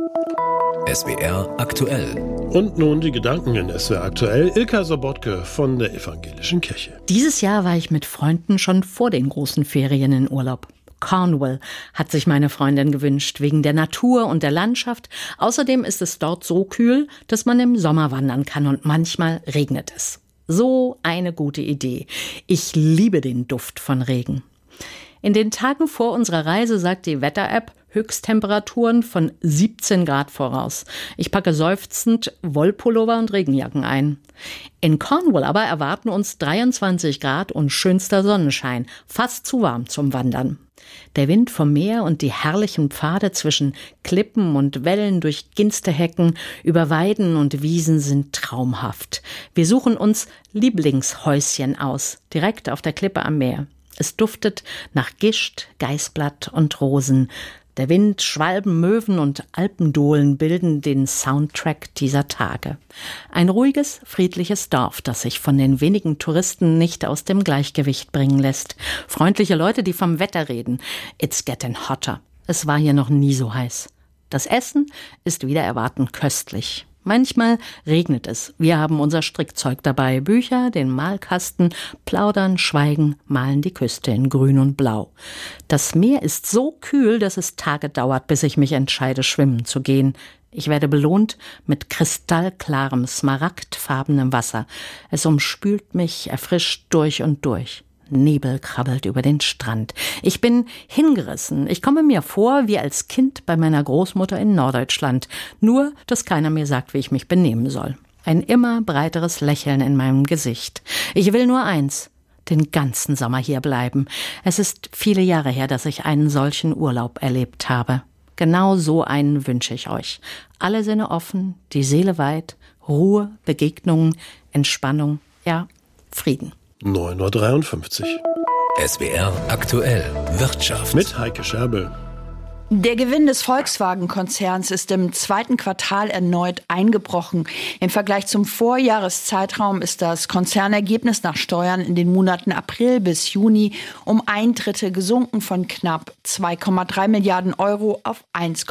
S4: SWR aktuell.
S2: Und nun die Gedanken in SWR aktuell. Ilka Sobotke von der Evangelischen Kirche.
S9: Dieses Jahr war ich mit Freunden schon vor den großen Ferien in Urlaub. Cornwall hat sich meine Freundin gewünscht, wegen der Natur und der Landschaft. Außerdem ist es dort so kühl, dass man im Sommer wandern kann und manchmal regnet es. So eine gute Idee. Ich liebe den Duft von Regen. In den Tagen vor unserer Reise sagt die Wetter-App Höchsttemperaturen von 17 Grad voraus. Ich packe seufzend Wollpullover und Regenjacken ein. In Cornwall aber erwarten uns 23 Grad und schönster Sonnenschein, fast zu warm zum Wandern. Der Wind vom Meer und die herrlichen Pfade zwischen Klippen und Wellen durch Ginstehecken über Weiden und Wiesen sind traumhaft. Wir suchen uns Lieblingshäuschen aus, direkt auf der Klippe am Meer. Es duftet nach Gischt, Geißblatt und Rosen. Der Wind, Schwalben, Möwen und Alpendohlen bilden den Soundtrack dieser Tage. Ein ruhiges, friedliches Dorf, das sich von den wenigen Touristen nicht aus dem Gleichgewicht bringen lässt. Freundliche Leute, die vom Wetter reden. It's getting hotter. Es war hier noch nie so heiß. Das Essen ist wider Erwarten köstlich. Manchmal regnet es. Wir haben unser Strickzeug dabei, Bücher, den Malkasten, plaudern, schweigen, malen die Küste in Grün und Blau. Das Meer ist so kühl, dass es Tage dauert, bis ich mich entscheide, schwimmen zu gehen. Ich werde belohnt mit kristallklarem, smaragdfarbenem Wasser. Es umspült mich, erfrischt durch und durch. Nebel krabbelt über den Strand. Ich bin hingerissen. Ich komme mir vor wie als Kind bei meiner Großmutter in Norddeutschland. Nur, dass keiner mir sagt, wie ich mich benehmen soll. Ein immer breiteres Lächeln in meinem Gesicht. Ich will nur eins: den ganzen Sommer hier bleiben. Es ist viele Jahre her, dass ich einen solchen Urlaub erlebt habe. Genau so einen wünsche ich euch. Alle Sinne offen, die Seele weit, Ruhe, Begegnungen, Entspannung, ja, Frieden.
S2: 9:53 Uhr.
S4: SWR aktuell Wirtschaft.
S2: Mit Heike Scherbel.
S10: Der Gewinn des Volkswagen-Konzerns ist im zweiten Quartal erneut eingebrochen. Im Vergleich zum Vorjahreszeitraum ist das Konzernergebnis nach Steuern in den Monaten April bis Juni um 1/3 gesunken, von knapp 2,3 Milliarden Euro auf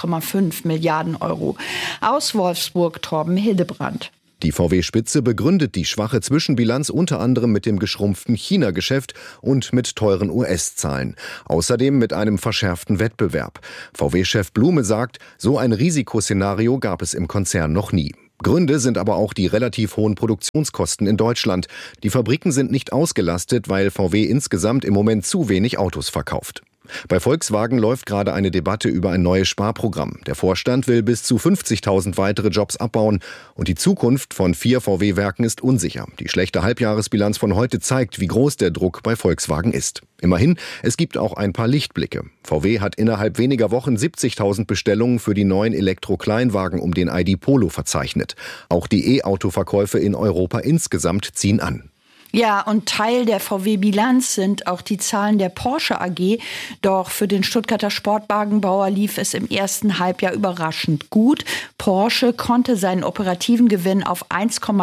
S10: 1,5 Milliarden Euro. Aus Wolfsburg Torben Hildebrand.
S11: Die VW-Spitze begründet die schwache Zwischenbilanz unter anderem mit dem geschrumpften China-Geschäft und mit teuren US-Zahlen. Außerdem mit einem verschärften Wettbewerb. VW-Chef Blume sagt, so ein Risikoszenario gab es im Konzern noch nie. Gründe sind aber auch die relativ hohen Produktionskosten in Deutschland. Die Fabriken sind nicht ausgelastet, weil VW insgesamt im Moment zu wenig Autos verkauft. Bei Volkswagen läuft gerade eine Debatte über ein neues Sparprogramm. Der Vorstand will bis zu 50.000 weitere Jobs abbauen und die Zukunft von 4 VW-Werken ist unsicher. Die schlechte Halbjahresbilanz von heute zeigt, wie groß der Druck bei Volkswagen ist. Immerhin, es gibt auch ein paar Lichtblicke. VW hat innerhalb weniger Wochen 70.000 Bestellungen für die neuen Elektro-Kleinwagen um den ID Polo verzeichnet. Auch die E-Auto-Verkäufe in Europa insgesamt ziehen an.
S10: Ja, und Teil der VW-Bilanz sind auch die Zahlen der Porsche AG. Doch für den Stuttgarter Sportwagenbauer lief es im ersten Halbjahr überraschend gut. Porsche konnte seinen operativen Gewinn auf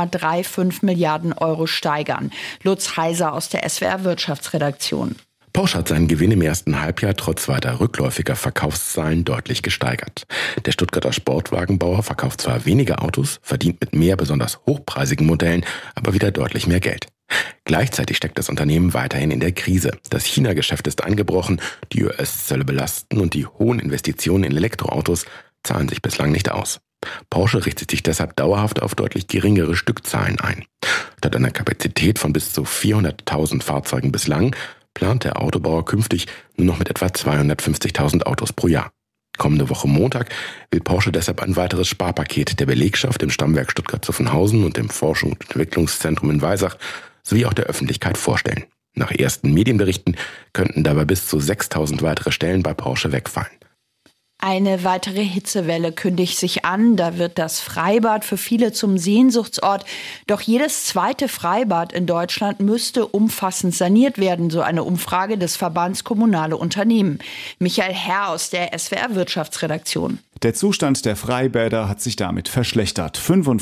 S10: 1,35 Milliarden Euro steigern. Lutz Heiser aus der SWR Wirtschaftsredaktion.
S12: Porsche hat seinen Gewinn im ersten Halbjahr trotz weiter rückläufiger Verkaufszahlen deutlich gesteigert. Der Stuttgarter Sportwagenbauer verkauft zwar weniger Autos, verdient mit mehr besonders hochpreisigen Modellen aber wieder deutlich mehr Geld. Gleichzeitig steckt das Unternehmen weiterhin in der Krise. Das China-Geschäft ist eingebrochen, die US-Zölle belasten und die hohen Investitionen in Elektroautos zahlen sich bislang nicht aus. Porsche richtet sich deshalb dauerhaft auf deutlich geringere Stückzahlen ein. Statt einer Kapazität von bis zu 400.000 Fahrzeugen bislang plant der Autobauer künftig nur noch mit etwa 250.000 Autos pro Jahr. Kommende Woche Montag will Porsche deshalb ein weiteres Sparpaket der Belegschaft im Stammwerk Stuttgart-Zuffenhausen und dem Forschungs- und Entwicklungszentrum in Weisach sowie auch der Öffentlichkeit vorstellen. Nach ersten Medienberichten könnten dabei bis zu 6.000 weitere Stellen bei Porsche wegfallen.
S10: Eine weitere Hitzewelle kündigt sich an. Da wird das Freibad für viele zum Sehnsuchtsort. Doch jedes zweite Freibad in Deutschland müsste umfassend saniert werden, so eine Umfrage des Verbands Kommunale Unternehmen. Michael Herr aus der SWR Wirtschaftsredaktion.
S14: Der Zustand der Freibäder hat sich damit verschlechtert.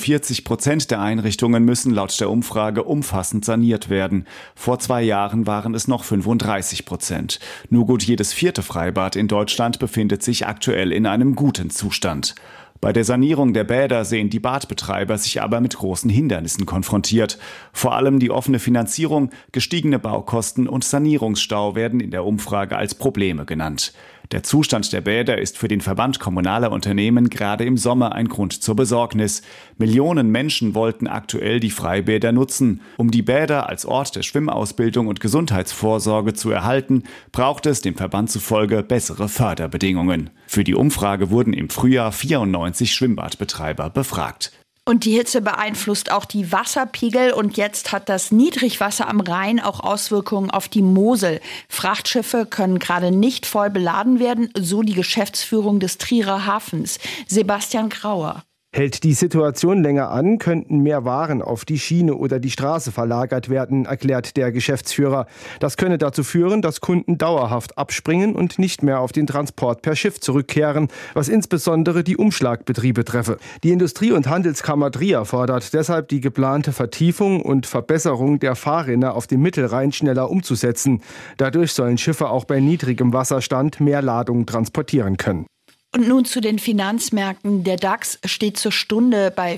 S14: 45% der Einrichtungen müssen laut der Umfrage umfassend saniert werden. Vor 2 Jahren waren es noch 35%. Nur gut jedes 4. Freibad in Deutschland befindet sich aktuell in einem guten Zustand. Bei der Sanierung der Bäder sehen die Badbetreiber sich aber mit großen Hindernissen konfrontiert. Vor allem die offene Finanzierung, gestiegene Baukosten und Sanierungsstau werden in der Umfrage als Probleme genannt. Der Zustand der Bäder ist für den Verband kommunaler Unternehmen gerade im Sommer ein Grund zur Besorgnis. Millionen Menschen wollten aktuell die Freibäder nutzen. Um die Bäder als Ort der Schwimmausbildung und Gesundheitsvorsorge zu erhalten, braucht es dem Verband zufolge bessere Förderbedingungen. Für die Umfrage wurden im Frühjahr 94 Schwimmbadbetreiber befragt.
S10: Und die Hitze beeinflusst auch die Wasserpegel und jetzt hat das Niedrigwasser am Rhein auch Auswirkungen auf die Mosel. Frachtschiffe können gerade nicht voll beladen werden, so die Geschäftsführung des Trierer Hafens. Sebastian Grauer.
S15: Hält die Situation länger an, könnten mehr Waren auf die Schiene oder die Straße verlagert werden, erklärt der Geschäftsführer. Das könne dazu führen, dass Kunden dauerhaft abspringen und nicht mehr auf den Transport per Schiff zurückkehren, was insbesondere die Umschlagbetriebe treffe. Die Industrie- und Handelskammer Trier fordert deshalb, die geplante Vertiefung und Verbesserung der Fahrrinne auf dem Mittelrhein schneller umzusetzen. Dadurch sollen Schiffe auch bei niedrigem Wasserstand mehr Ladungen transportieren können.
S10: Und nun zu den Finanzmärkten. Der DAX steht zur Stunde bei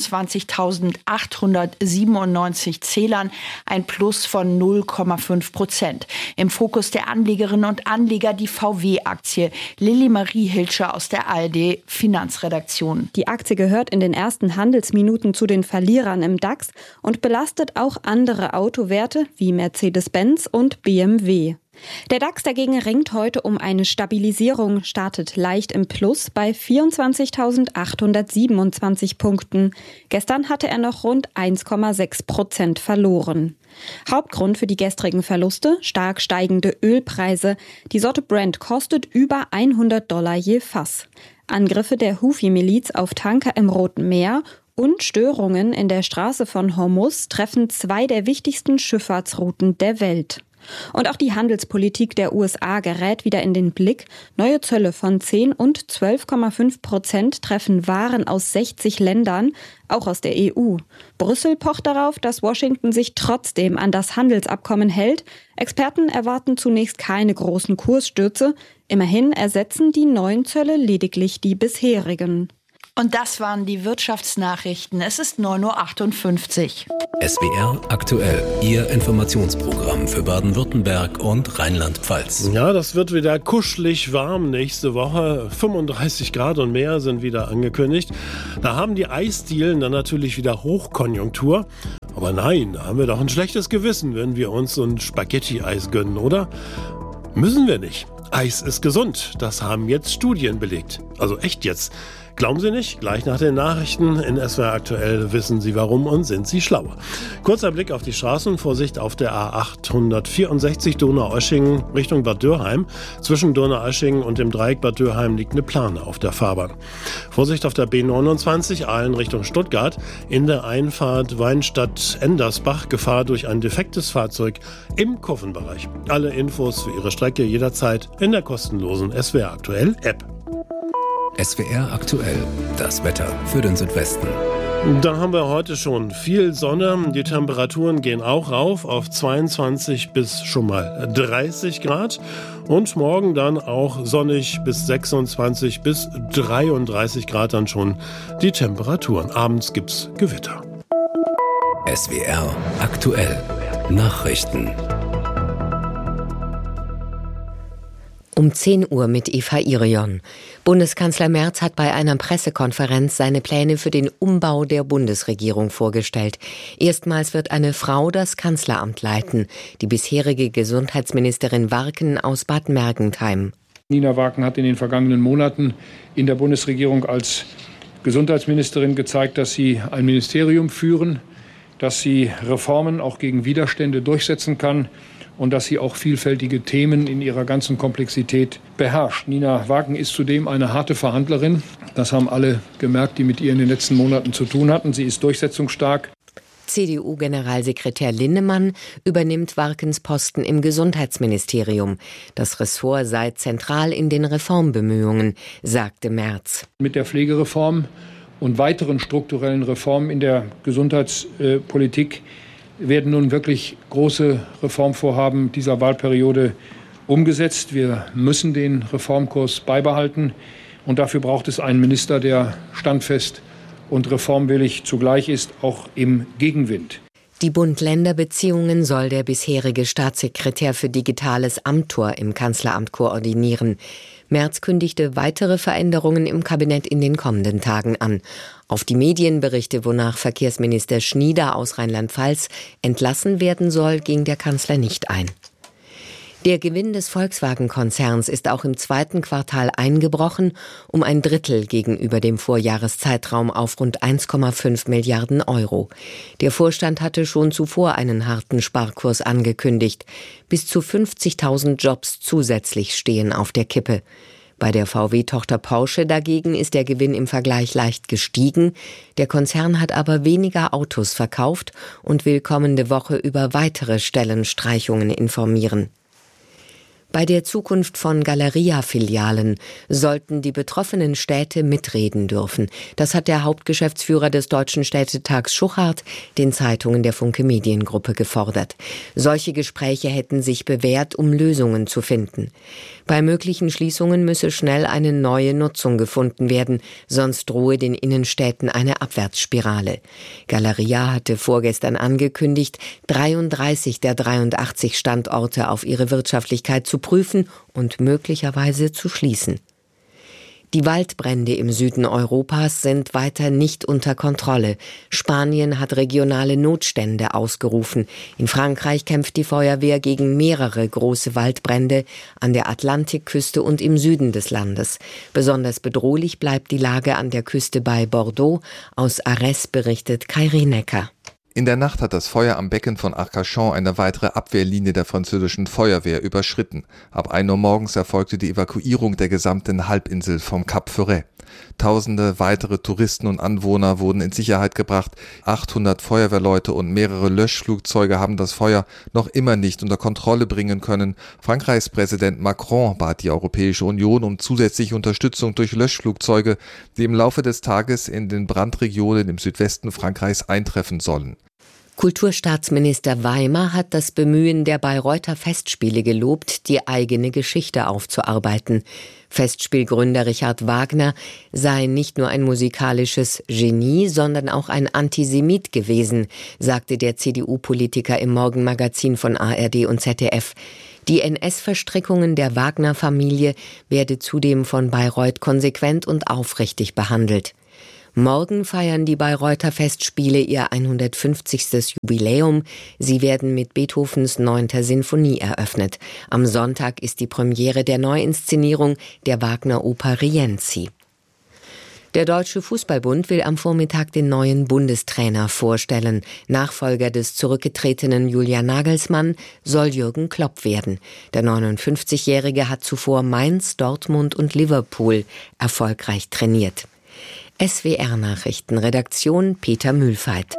S10: 24.897 Zählern, ein Plus von 0,5%. Im Fokus der Anlegerinnen und Anleger die VW-Aktie. Lilly Marie Hilscher aus der ARD Finanzredaktion.
S26: Die Aktie gehört in den ersten Handelsminuten zu den Verlierern im DAX und belastet auch andere Autowerte wie Mercedes-Benz und BMW. Der DAX dagegen ringt heute um eine Stabilisierung, startet leicht im Plus bei 24.827 Punkten. Gestern hatte er noch rund 1,6% verloren. Hauptgrund für die gestrigen Verluste: stark steigende Ölpreise. Die Sorte Brent kostet über $100 je Fass. Angriffe der Houthi-Miliz auf Tanker im Roten Meer und Störungen in der Straße von Hormuz treffen 2 der wichtigsten Schifffahrtsrouten der Welt. Und auch die Handelspolitik der USA gerät wieder in den Blick. Neue Zölle von 10 und 12,5% treffen Waren aus 60 Ländern, auch aus der EU. Brüssel pocht darauf, dass Washington sich trotzdem an das Handelsabkommen hält. Experten erwarten zunächst keine großen Kursstürze. Immerhin ersetzen die neuen Zölle lediglich die bisherigen.
S10: Und das waren die Wirtschaftsnachrichten. Es ist 9.58 Uhr.
S4: SWR aktuell, Ihr Informationsprogramm für Baden-Württemberg und Rheinland-Pfalz.
S2: Ja, das wird wieder kuschelig warm nächste Woche. 35 Grad und mehr sind wieder angekündigt. Da haben die Eisdielen dann natürlich wieder Hochkonjunktur. Aber nein, da haben wir doch ein schlechtes Gewissen, wenn wir uns so ein Spaghetti-Eis gönnen, oder? Müssen wir nicht. Eis ist gesund. Das haben jetzt Studien belegt. Also echt jetzt. Glauben Sie nicht? Gleich nach den Nachrichten in SWR aktuell wissen Sie warum und sind Sie schlauer. Kurzer Blick auf die Straßen. Vorsicht auf der A864 Donaueschingen Richtung Bad Dürrheim. Zwischen Donaueschingen und dem Dreieck Bad Dürrheim liegt eine Plane auf der Fahrbahn. Vorsicht auf der B29 Aalen Richtung Stuttgart. In der Einfahrt Weinstadt-Endersbach Gefahr durch ein defektes Fahrzeug im Kurvenbereich. Alle Infos für Ihre Strecke jederzeit in der kostenlosen SWR aktuell App.
S4: SWR aktuell, das Wetter für den Südwesten.
S2: Da haben wir heute schon viel Sonne. Die Temperaturen gehen auch rauf auf 22 bis schon mal 30 Grad. Und morgen dann auch sonnig bis 26 bis 33 Grad dann schon die Temperaturen. Abends gibt's Gewitter.
S4: SWR aktuell, Nachrichten.
S13: Um 10 Uhr mit Eva Irion. Bundeskanzler Merz hat bei einer Pressekonferenz seine Pläne für den Umbau der Bundesregierung vorgestellt. Erstmals wird eine Frau das Kanzleramt leiten. Die bisherige Gesundheitsministerin Warken aus Bad Mergentheim.
S16: Nina Warken hat in den vergangenen Monaten in der Bundesregierung als Gesundheitsministerin gezeigt, dass sie ein Ministerium führen, dass sie Reformen auch gegen Widerstände durchsetzen kann und dass sie auch vielfältige Themen in ihrer ganzen Komplexität beherrscht. Nina Warken ist zudem eine harte Verhandlerin. Das haben alle gemerkt, die mit ihr in den letzten Monaten zu tun hatten. Sie ist durchsetzungsstark.
S13: CDU-Generalsekretär Linnemann übernimmt Warkens Posten im Gesundheitsministerium. Das Ressort sei zentral in den Reformbemühungen, sagte Merz.
S16: Mit der Pflegereform und weiteren strukturellen Reformen in der Gesundheitspolitik werden nun wirklich große Reformvorhaben dieser Wahlperiode umgesetzt. Wir müssen den Reformkurs beibehalten. Und dafür braucht es einen Minister, der standfest und reformwillig zugleich ist, auch im Gegenwind.
S13: Die Bund-Länder-Beziehungen soll der bisherige Staatssekretär für Digitales Amthor im Kanzleramt koordinieren. Merz kündigte weitere Veränderungen im Kabinett in den kommenden Tagen an. Auf die Medienberichte, wonach Verkehrsminister Schnieder aus Rheinland-Pfalz entlassen werden soll, ging der Kanzler nicht ein. Der Gewinn des Volkswagen-Konzerns ist auch im zweiten Quartal eingebrochen, um ein Drittel gegenüber dem Vorjahreszeitraum auf rund 1,5 Milliarden Euro. Der Vorstand hatte schon zuvor einen harten Sparkurs angekündigt. Bis zu 50.000 Jobs zusätzlich stehen auf der Kippe. Bei der VW-Tochter Porsche dagegen ist der Gewinn im Vergleich leicht gestiegen. Der Konzern hat aber weniger Autos verkauft und will kommende Woche über weitere Stellenstreichungen informieren. Bei der Zukunft von Galeria-Filialen sollten die betroffenen Städte mitreden dürfen. Das hat der Hauptgeschäftsführer des Deutschen Städtetags Schuchart den Zeitungen der Funke Mediengruppe gefordert. Solche Gespräche hätten sich bewährt, um Lösungen zu finden. Bei möglichen Schließungen müsse schnell eine neue Nutzung gefunden werden, sonst drohe den Innenstädten eine Abwärtsspirale. Galeria hatte vorgestern angekündigt, 33 der 83 Standorte auf ihre Wirtschaftlichkeit zu prüfen und möglicherweise zu schließen. Die Waldbrände im Süden Europas sind weiter nicht unter Kontrolle. Spanien hat regionale Notstände ausgerufen. In Frankreich kämpft die Feuerwehr gegen mehrere große Waldbrände an der Atlantikküste und im Süden des Landes. Besonders bedrohlich bleibt die Lage an der Küste bei Bordeaux. Aus Arès berichtet Kai Rienecker.
S17: In der Nacht hat das Feuer am Becken von Arcachon eine weitere Abwehrlinie der französischen Feuerwehr überschritten. Ab 1 Uhr morgens erfolgte die Evakuierung der gesamten Halbinsel vom Cap Ferret. Tausende weitere Touristen und Anwohner wurden in Sicherheit gebracht. 800 Feuerwehrleute und mehrere Löschflugzeuge haben das Feuer noch immer nicht unter Kontrolle bringen können. Frankreichs Präsident Macron bat die Europäische Union um zusätzliche Unterstützung durch Löschflugzeuge, die im Laufe des Tages in den Brandregionen im Südwesten Frankreichs eintreffen sollen.
S13: Kulturstaatsminister Weimar hat das Bemühen der Bayreuther Festspiele gelobt, die eigene Geschichte aufzuarbeiten. Festspielgründer Richard Wagner sei nicht nur ein musikalisches Genie, sondern auch ein Antisemit gewesen, sagte der CDU-Politiker im Morgenmagazin von ARD und ZDF. Die NS-Verstrickungen der Wagner-Familie werde zudem von Bayreuth konsequent und aufrichtig behandelt. Morgen feiern die Bayreuther Festspiele ihr 150. Jubiläum. Sie werden mit Beethovens 9. Sinfonie eröffnet. Am Sonntag ist die Premiere der Neuinszenierung der Wagner-Oper Rienzi. Der Deutsche Fußballbund will am Vormittag den neuen Bundestrainer vorstellen. Nachfolger des zurückgetretenen Julian Nagelsmann soll Jürgen Klopp werden. Der 59-Jährige hat zuvor Mainz, Dortmund und Liverpool erfolgreich trainiert. SWR-Nachrichten, Redaktion Peter Mühlfeit.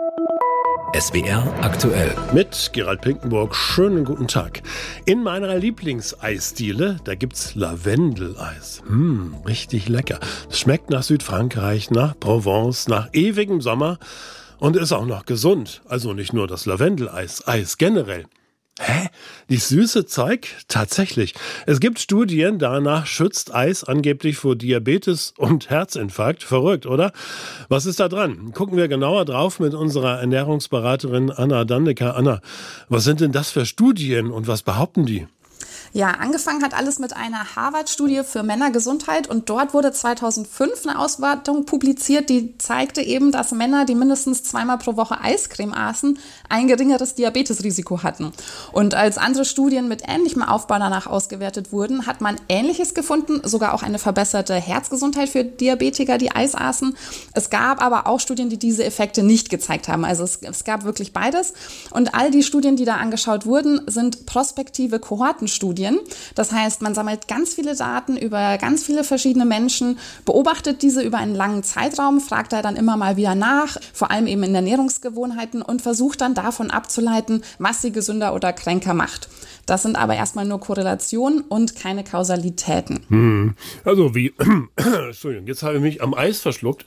S4: SWR aktuell.
S2: Mit Gerald Pinkenburg, schönen guten Tag. In meiner Lieblingseisdiele, da gibt's Lavendeleis. Richtig lecker. Es schmeckt nach Südfrankreich, nach Provence, nach ewigem Sommer und ist auch noch gesund. Also nicht nur das Lavendeleis, Eis generell. Hä? Die süße Zeug? Tatsächlich. Es gibt Studien, danach schützt Eis angeblich vor Diabetes und Herzinfarkt. Verrückt, oder? Was ist da dran? Gucken wir genauer drauf mit unserer Ernährungsberaterin Anna Dannecker. Anna, was sind denn das für Studien und was behaupten die?
S20: Ja, angefangen hat alles mit einer Harvard-Studie für Männergesundheit und dort wurde 2005 eine Auswertung publiziert, die zeigte eben, dass Männer, die mindestens 2-mal pro Woche Eiscreme aßen, ein geringeres Diabetesrisiko hatten. Und als andere Studien mit ähnlichem Aufbau danach ausgewertet wurden, hat man Ähnliches gefunden, sogar auch eine verbesserte Herzgesundheit für Diabetiker, die Eis aßen. Es gab aber auch Studien, die diese Effekte nicht gezeigt haben. Also es gab wirklich beides. Und all die Studien, die da angeschaut wurden, sind prospektive Kohortenstudien. Das heißt, man sammelt ganz viele Daten über ganz viele verschiedene Menschen, beobachtet diese über einen langen Zeitraum, fragt da dann immer mal wieder nach, vor allem eben in Ernährungsgewohnheiten und versucht dann davon abzuleiten, was sie gesünder oder kränker macht. Das sind aber erstmal nur Korrelationen und keine Kausalitäten.
S2: Also wie, Entschuldigung, jetzt habe ich mich am Eis verschluckt.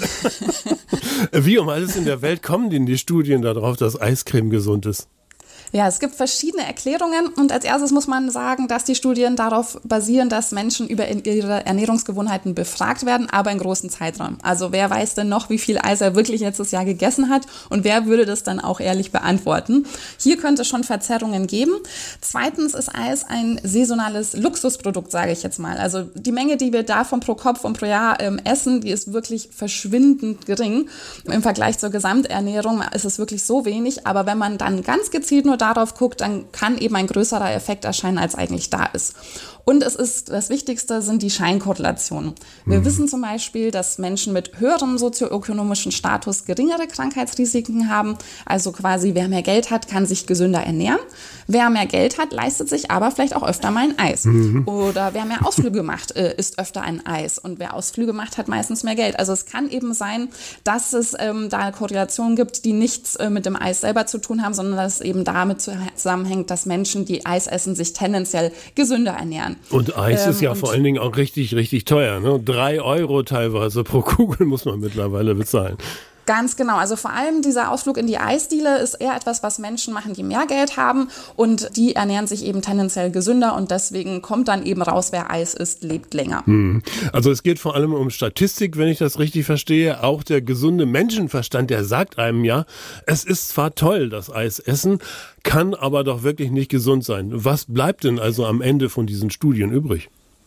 S2: Wie um alles in der Welt kommen denn die Studien darauf, dass Eiscreme gesund ist?
S20: Ja, es gibt verschiedene Erklärungen und als erstes muss man sagen, dass die Studien darauf basieren, dass Menschen über ihre Ernährungsgewohnheiten befragt werden, aber in großen Zeitraum. Also wer weiß denn noch, wie viel Eis er wirklich letztes Jahr gegessen hat und wer würde das dann auch ehrlich beantworten? Hier könnte es schon Verzerrungen geben. Zweitens ist Eis ein saisonales Luxusprodukt, sage ich jetzt mal. Also die Menge, die wir davon pro Kopf und pro Jahr essen, die ist wirklich verschwindend gering. Im Vergleich zur Gesamternährung ist es wirklich so wenig, aber wenn man dann ganz gezielt nur darauf guckt, dann kann eben ein größerer Effekt erscheinen, als eigentlich da ist. Und das Wichtigste sind die Scheinkorrelationen. Wir wissen zum Beispiel, dass Menschen mit höherem sozioökonomischen Status geringere Krankheitsrisiken haben. Also quasi, wer mehr Geld hat, kann sich gesünder ernähren. Wer mehr Geld hat, leistet sich aber vielleicht auch öfter mal ein Eis. Oder wer mehr Ausflüge macht, isst öfter ein Eis. Und wer Ausflüge macht, hat meistens mehr Geld. Also es kann eben sein, dass es da Korrelationen gibt, die nichts mit dem Eis selber zu tun haben, sondern dass es eben damit zusammenhängt, dass Menschen, die Eis essen, sich tendenziell gesünder ernähren.
S2: Und Eis ist ja vor allen Dingen auch richtig, richtig teuer. Ne? 3 € teilweise pro Kugel muss man mittlerweile bezahlen.
S20: Ganz genau. Also vor allem dieser Ausflug in die Eisdiele ist eher etwas, was Menschen machen, die mehr Geld haben und die ernähren sich eben tendenziell gesünder und deswegen kommt dann eben raus, wer Eis isst, lebt länger.
S2: Also es geht vor allem um Statistik, wenn ich das richtig verstehe. Auch der gesunde Menschenverstand, der sagt einem ja, es ist zwar toll, das Eis essen, kann aber doch wirklich nicht gesund sein. Was bleibt denn also am Ende von diesen Studien übrig?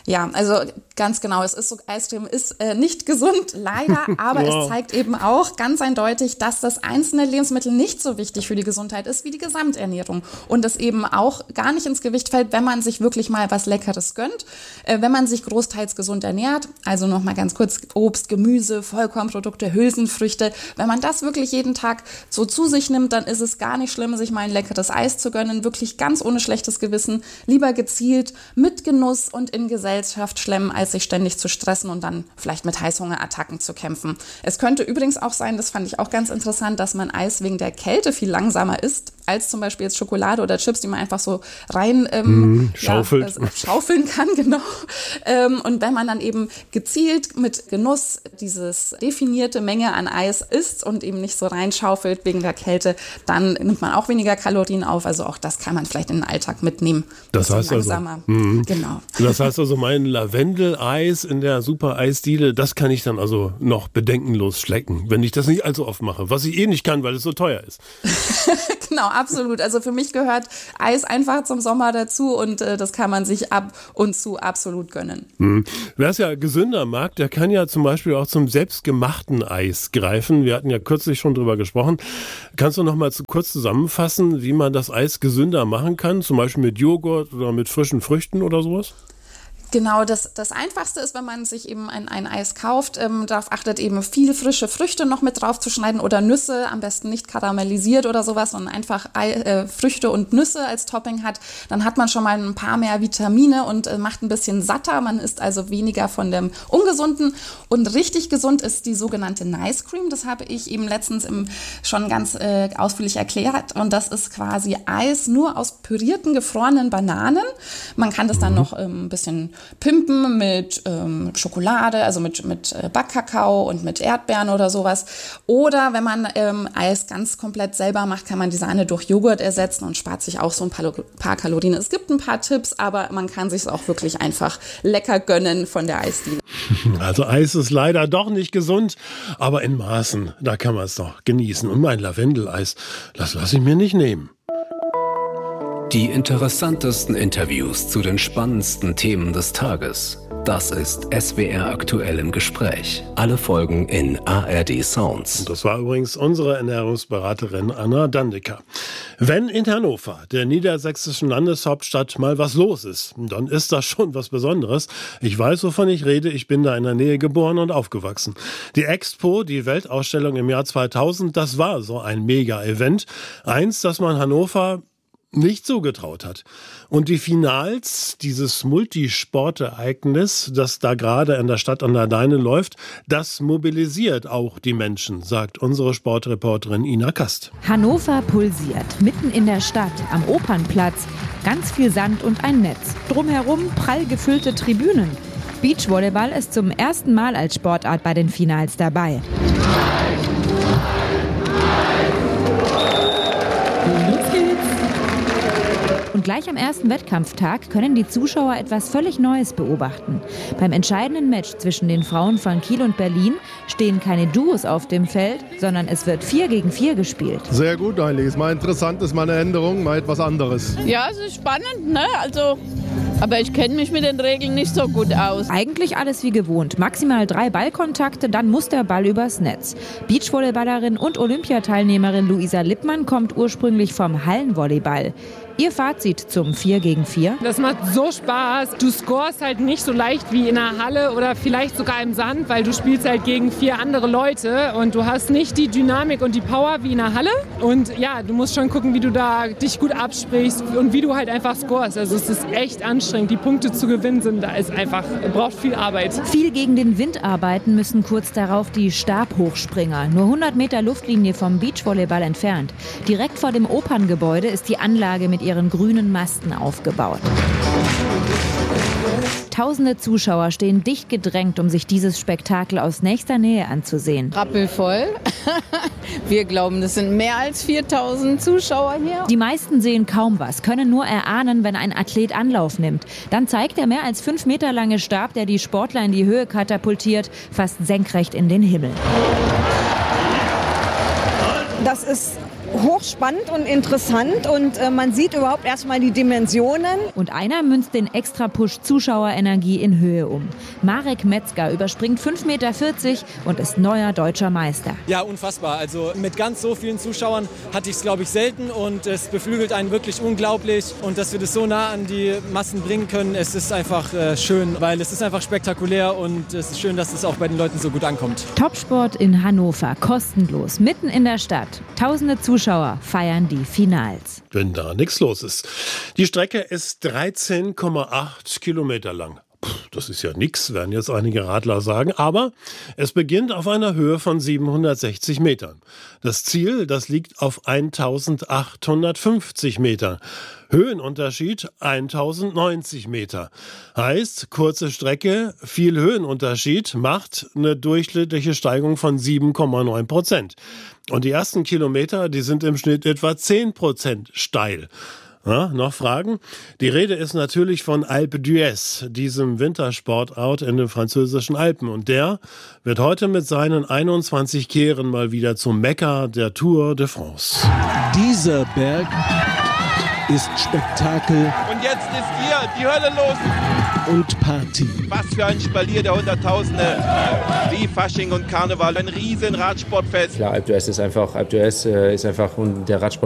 S20: Ja, also ganz genau, Eiscreme ist nicht gesund, leider, aber es zeigt eben auch ganz eindeutig, dass das einzelne Lebensmittel nicht so wichtig für die Gesundheit ist wie die Gesamternährung und es eben auch gar nicht ins Gewicht fällt, wenn man sich wirklich mal was Leckeres gönnt, wenn man sich großteils gesund ernährt, also nochmal ganz kurz Obst, Gemüse, Vollkornprodukte, Hülsenfrüchte, wenn man das wirklich jeden Tag so zu sich nimmt, dann ist es gar nicht schlimm, sich mal ein leckeres Eis zu gönnen, wirklich ganz ohne schlechtes Gewissen, lieber gezielt, mit Genuss und in Gesellschaft schlemmen, als sich ständig zu stressen und dann vielleicht mit Heißhungerattacken zu kämpfen. Es könnte übrigens auch sein, das fand ich auch ganz interessant, dass man Eis wegen der Kälte viel langsamer isst, als zum Beispiel jetzt Schokolade oder Chips, die man einfach so rein schaufeln kann, genau. Und wenn man dann eben gezielt mit Genuss dieses definierte Menge an Eis isst und eben nicht so reinschaufelt wegen der Kälte, dann nimmt man auch weniger Kalorien auf. Also auch das kann man vielleicht in den Alltag mitnehmen.
S2: Das heißt
S20: langsamer.
S2: Genau. Das heißt also, mein Lavendel-Eis in der Super-Eisdiele, das kann ich dann also noch bedenkenlos schlecken, wenn ich das nicht allzu oft mache, was ich nicht kann, weil es so teuer ist.
S20: Genau, absolut. Also für mich gehört Eis einfach zum Sommer dazu und das kann man sich ab und zu absolut gönnen.
S2: Wer es ja gesünder mag, der kann ja zum Beispiel auch zum selbstgemachten Eis greifen. Wir hatten ja kürzlich schon drüber gesprochen. Kannst du noch mal kurz zusammenfassen, wie man das Eis gesünder machen kann? Zum Beispiel mit Joghurt oder mit frischen Früchten oder sowas?
S20: Genau, das Einfachste ist, wenn man sich eben ein Eis kauft, darauf achtet, eben viel frische Früchte noch mit drauf zu schneiden oder Nüsse, am besten nicht karamellisiert oder sowas, sondern einfach Früchte und Nüsse als Topping hat. Dann hat man schon mal ein paar mehr Vitamine und macht ein bisschen satter. Man isst also weniger von dem Ungesunden. Und richtig gesund ist die sogenannte Nice Cream. Das habe ich eben letztens schon ganz ausführlich erklärt. Und das ist quasi Eis nur aus pürierten, gefrorenen Bananen. Man kann das dann noch ein bisschen pimpen mit Schokolade, also mit Backkakao und mit Erdbeeren oder sowas. Oder wenn man Eis ganz komplett selber macht, kann man die Sahne durch Joghurt ersetzen und spart sich auch so ein paar Kalorien. Es gibt ein paar Tipps, aber man kann sich es auch wirklich einfach lecker gönnen von der Eisdiele.
S2: Also Eis ist leider doch nicht gesund, aber in Maßen, da kann man es doch genießen. Und mein Lavendeleis, das lasse ich mir nicht nehmen.
S4: Die interessantesten Interviews zu den spannendsten Themen des Tages. Das ist SWR aktuell im Gespräch. Alle Folgen in ARD Sounds.
S2: Und das war übrigens unsere Ernährungsberaterin Anna Dandecker. Wenn in Hannover, der niedersächsischen Landeshauptstadt, mal was los ist, dann ist das schon was Besonderes. Ich weiß, wovon ich rede. Ich bin da in der Nähe geboren und aufgewachsen. Die Expo, die Weltausstellung im Jahr 2000, das war so ein Mega-Event. Eins, das man Hannover nicht so getraut hat. Und die Finals, dieses Multisportereignis, das da gerade in der Stadt an der Leine läuft, das mobilisiert auch die Menschen, sagt unsere Sportreporterin Ina Kast.
S19: Hannover pulsiert, mitten in der Stadt, am Opernplatz, ganz viel Sand und ein Netz. Drumherum prall gefüllte Tribünen. Beachvolleyball ist zum ersten Mal als Sportart bei den Finals dabei. Und gleich am ersten Wettkampftag können die Zuschauer etwas völlig Neues beobachten. Beim entscheidenden Match zwischen den Frauen von Kiel und Berlin stehen keine Duos auf dem Feld, sondern es wird 4 gegen 4 gespielt.
S21: Sehr gut eigentlich. Ist mal interessant, ist mal eine Änderung, mal etwas anderes.
S22: Ja, es ist spannend, ne? Aber ich kenne mich mit den Regeln nicht so gut aus.
S19: Eigentlich alles wie gewohnt. Maximal 3 Ballkontakte, dann muss der Ball übers Netz. Beachvolleyballerin und Olympiateilnehmerin Luisa Lippmann kommt ursprünglich vom Hallenvolleyball. Ihr Fazit zum 4 gegen 4?
S23: Das macht so Spaß. Du scorest halt nicht so leicht wie in einer Halle oder vielleicht sogar im Sand, weil du spielst halt gegen 4 andere Leute und du hast nicht die Dynamik und die Power wie in einer Halle. Und ja, du musst schon gucken, wie du da dich gut absprichst und wie du halt einfach scorest. Also es ist echt anstrengend. Die Punkte zu gewinnen braucht viel Arbeit.
S19: Viel gegen den Wind arbeiten müssen kurz darauf die Stabhochspringer. Nur 100 Meter Luftlinie vom Beachvolleyball entfernt. Direkt vor dem Operngebäude ist die Anlage mit ihren grünen Masten aufgebaut. Tausende Zuschauer stehen dicht gedrängt, um sich dieses Spektakel aus nächster Nähe anzusehen.
S22: Rappelvoll. Wir glauben, das sind mehr als 4000 Zuschauer hier.
S19: Die meisten sehen kaum was, können nur erahnen, wenn ein Athlet Anlauf nimmt. Dann zeigt der mehr als 5 Meter lange Stab, der die Sportler in die Höhe katapultiert, fast senkrecht in den Himmel.
S24: Das ist
S5: hochspannend und interessant und man sieht überhaupt erstmal die Dimensionen.
S19: Und einer münzt den Extra-Push Zuschauerenergie in Höhe um. Marek Metzger überspringt 5,40 Meter und ist neuer deutscher Meister.
S6: Ja, unfassbar. Also mit ganz so vielen Zuschauern hatte ich es, glaube ich, selten und es beflügelt einen wirklich unglaublich. Und dass wir das so nah an die Massen bringen können, es ist einfach schön, weil es ist einfach spektakulär und es ist schön, dass es auch bei den Leuten so gut ankommt.
S19: Topsport in Hannover, kostenlos, mitten in der Stadt. Tausende Zuschauer feiern die Finals.
S2: Wenn da nichts los ist. Die Strecke ist 13,8 Kilometer lang. Das ist ja nix, werden jetzt einige Radler sagen, aber es beginnt auf einer Höhe von 760 Metern. Das Ziel, das liegt auf 1850 Meter. Höhenunterschied 1090 Meter. Heißt, kurze Strecke, viel Höhenunterschied macht eine durchschnittliche Steigung von 7,9%. Und die ersten Kilometer, die sind im Schnitt etwa 10% steil. Ja, noch Fragen? Die Rede ist natürlich von Alpe d'Huez, diesem Wintersportort in den französischen Alpen. Und der wird heute mit seinen 21 Kehren mal wieder zum Mekka der Tour de France.
S7: Dieser Berg ist Spektakel.
S18: Und jetzt ist hier die Hölle los.
S7: Und Party.
S18: Was für ein Spalier der Hunderttausende. Wie Fasching und Karneval. Ein riesen Radsportfest.
S24: Klar, Alpe d'Huez ist einfach der Radsport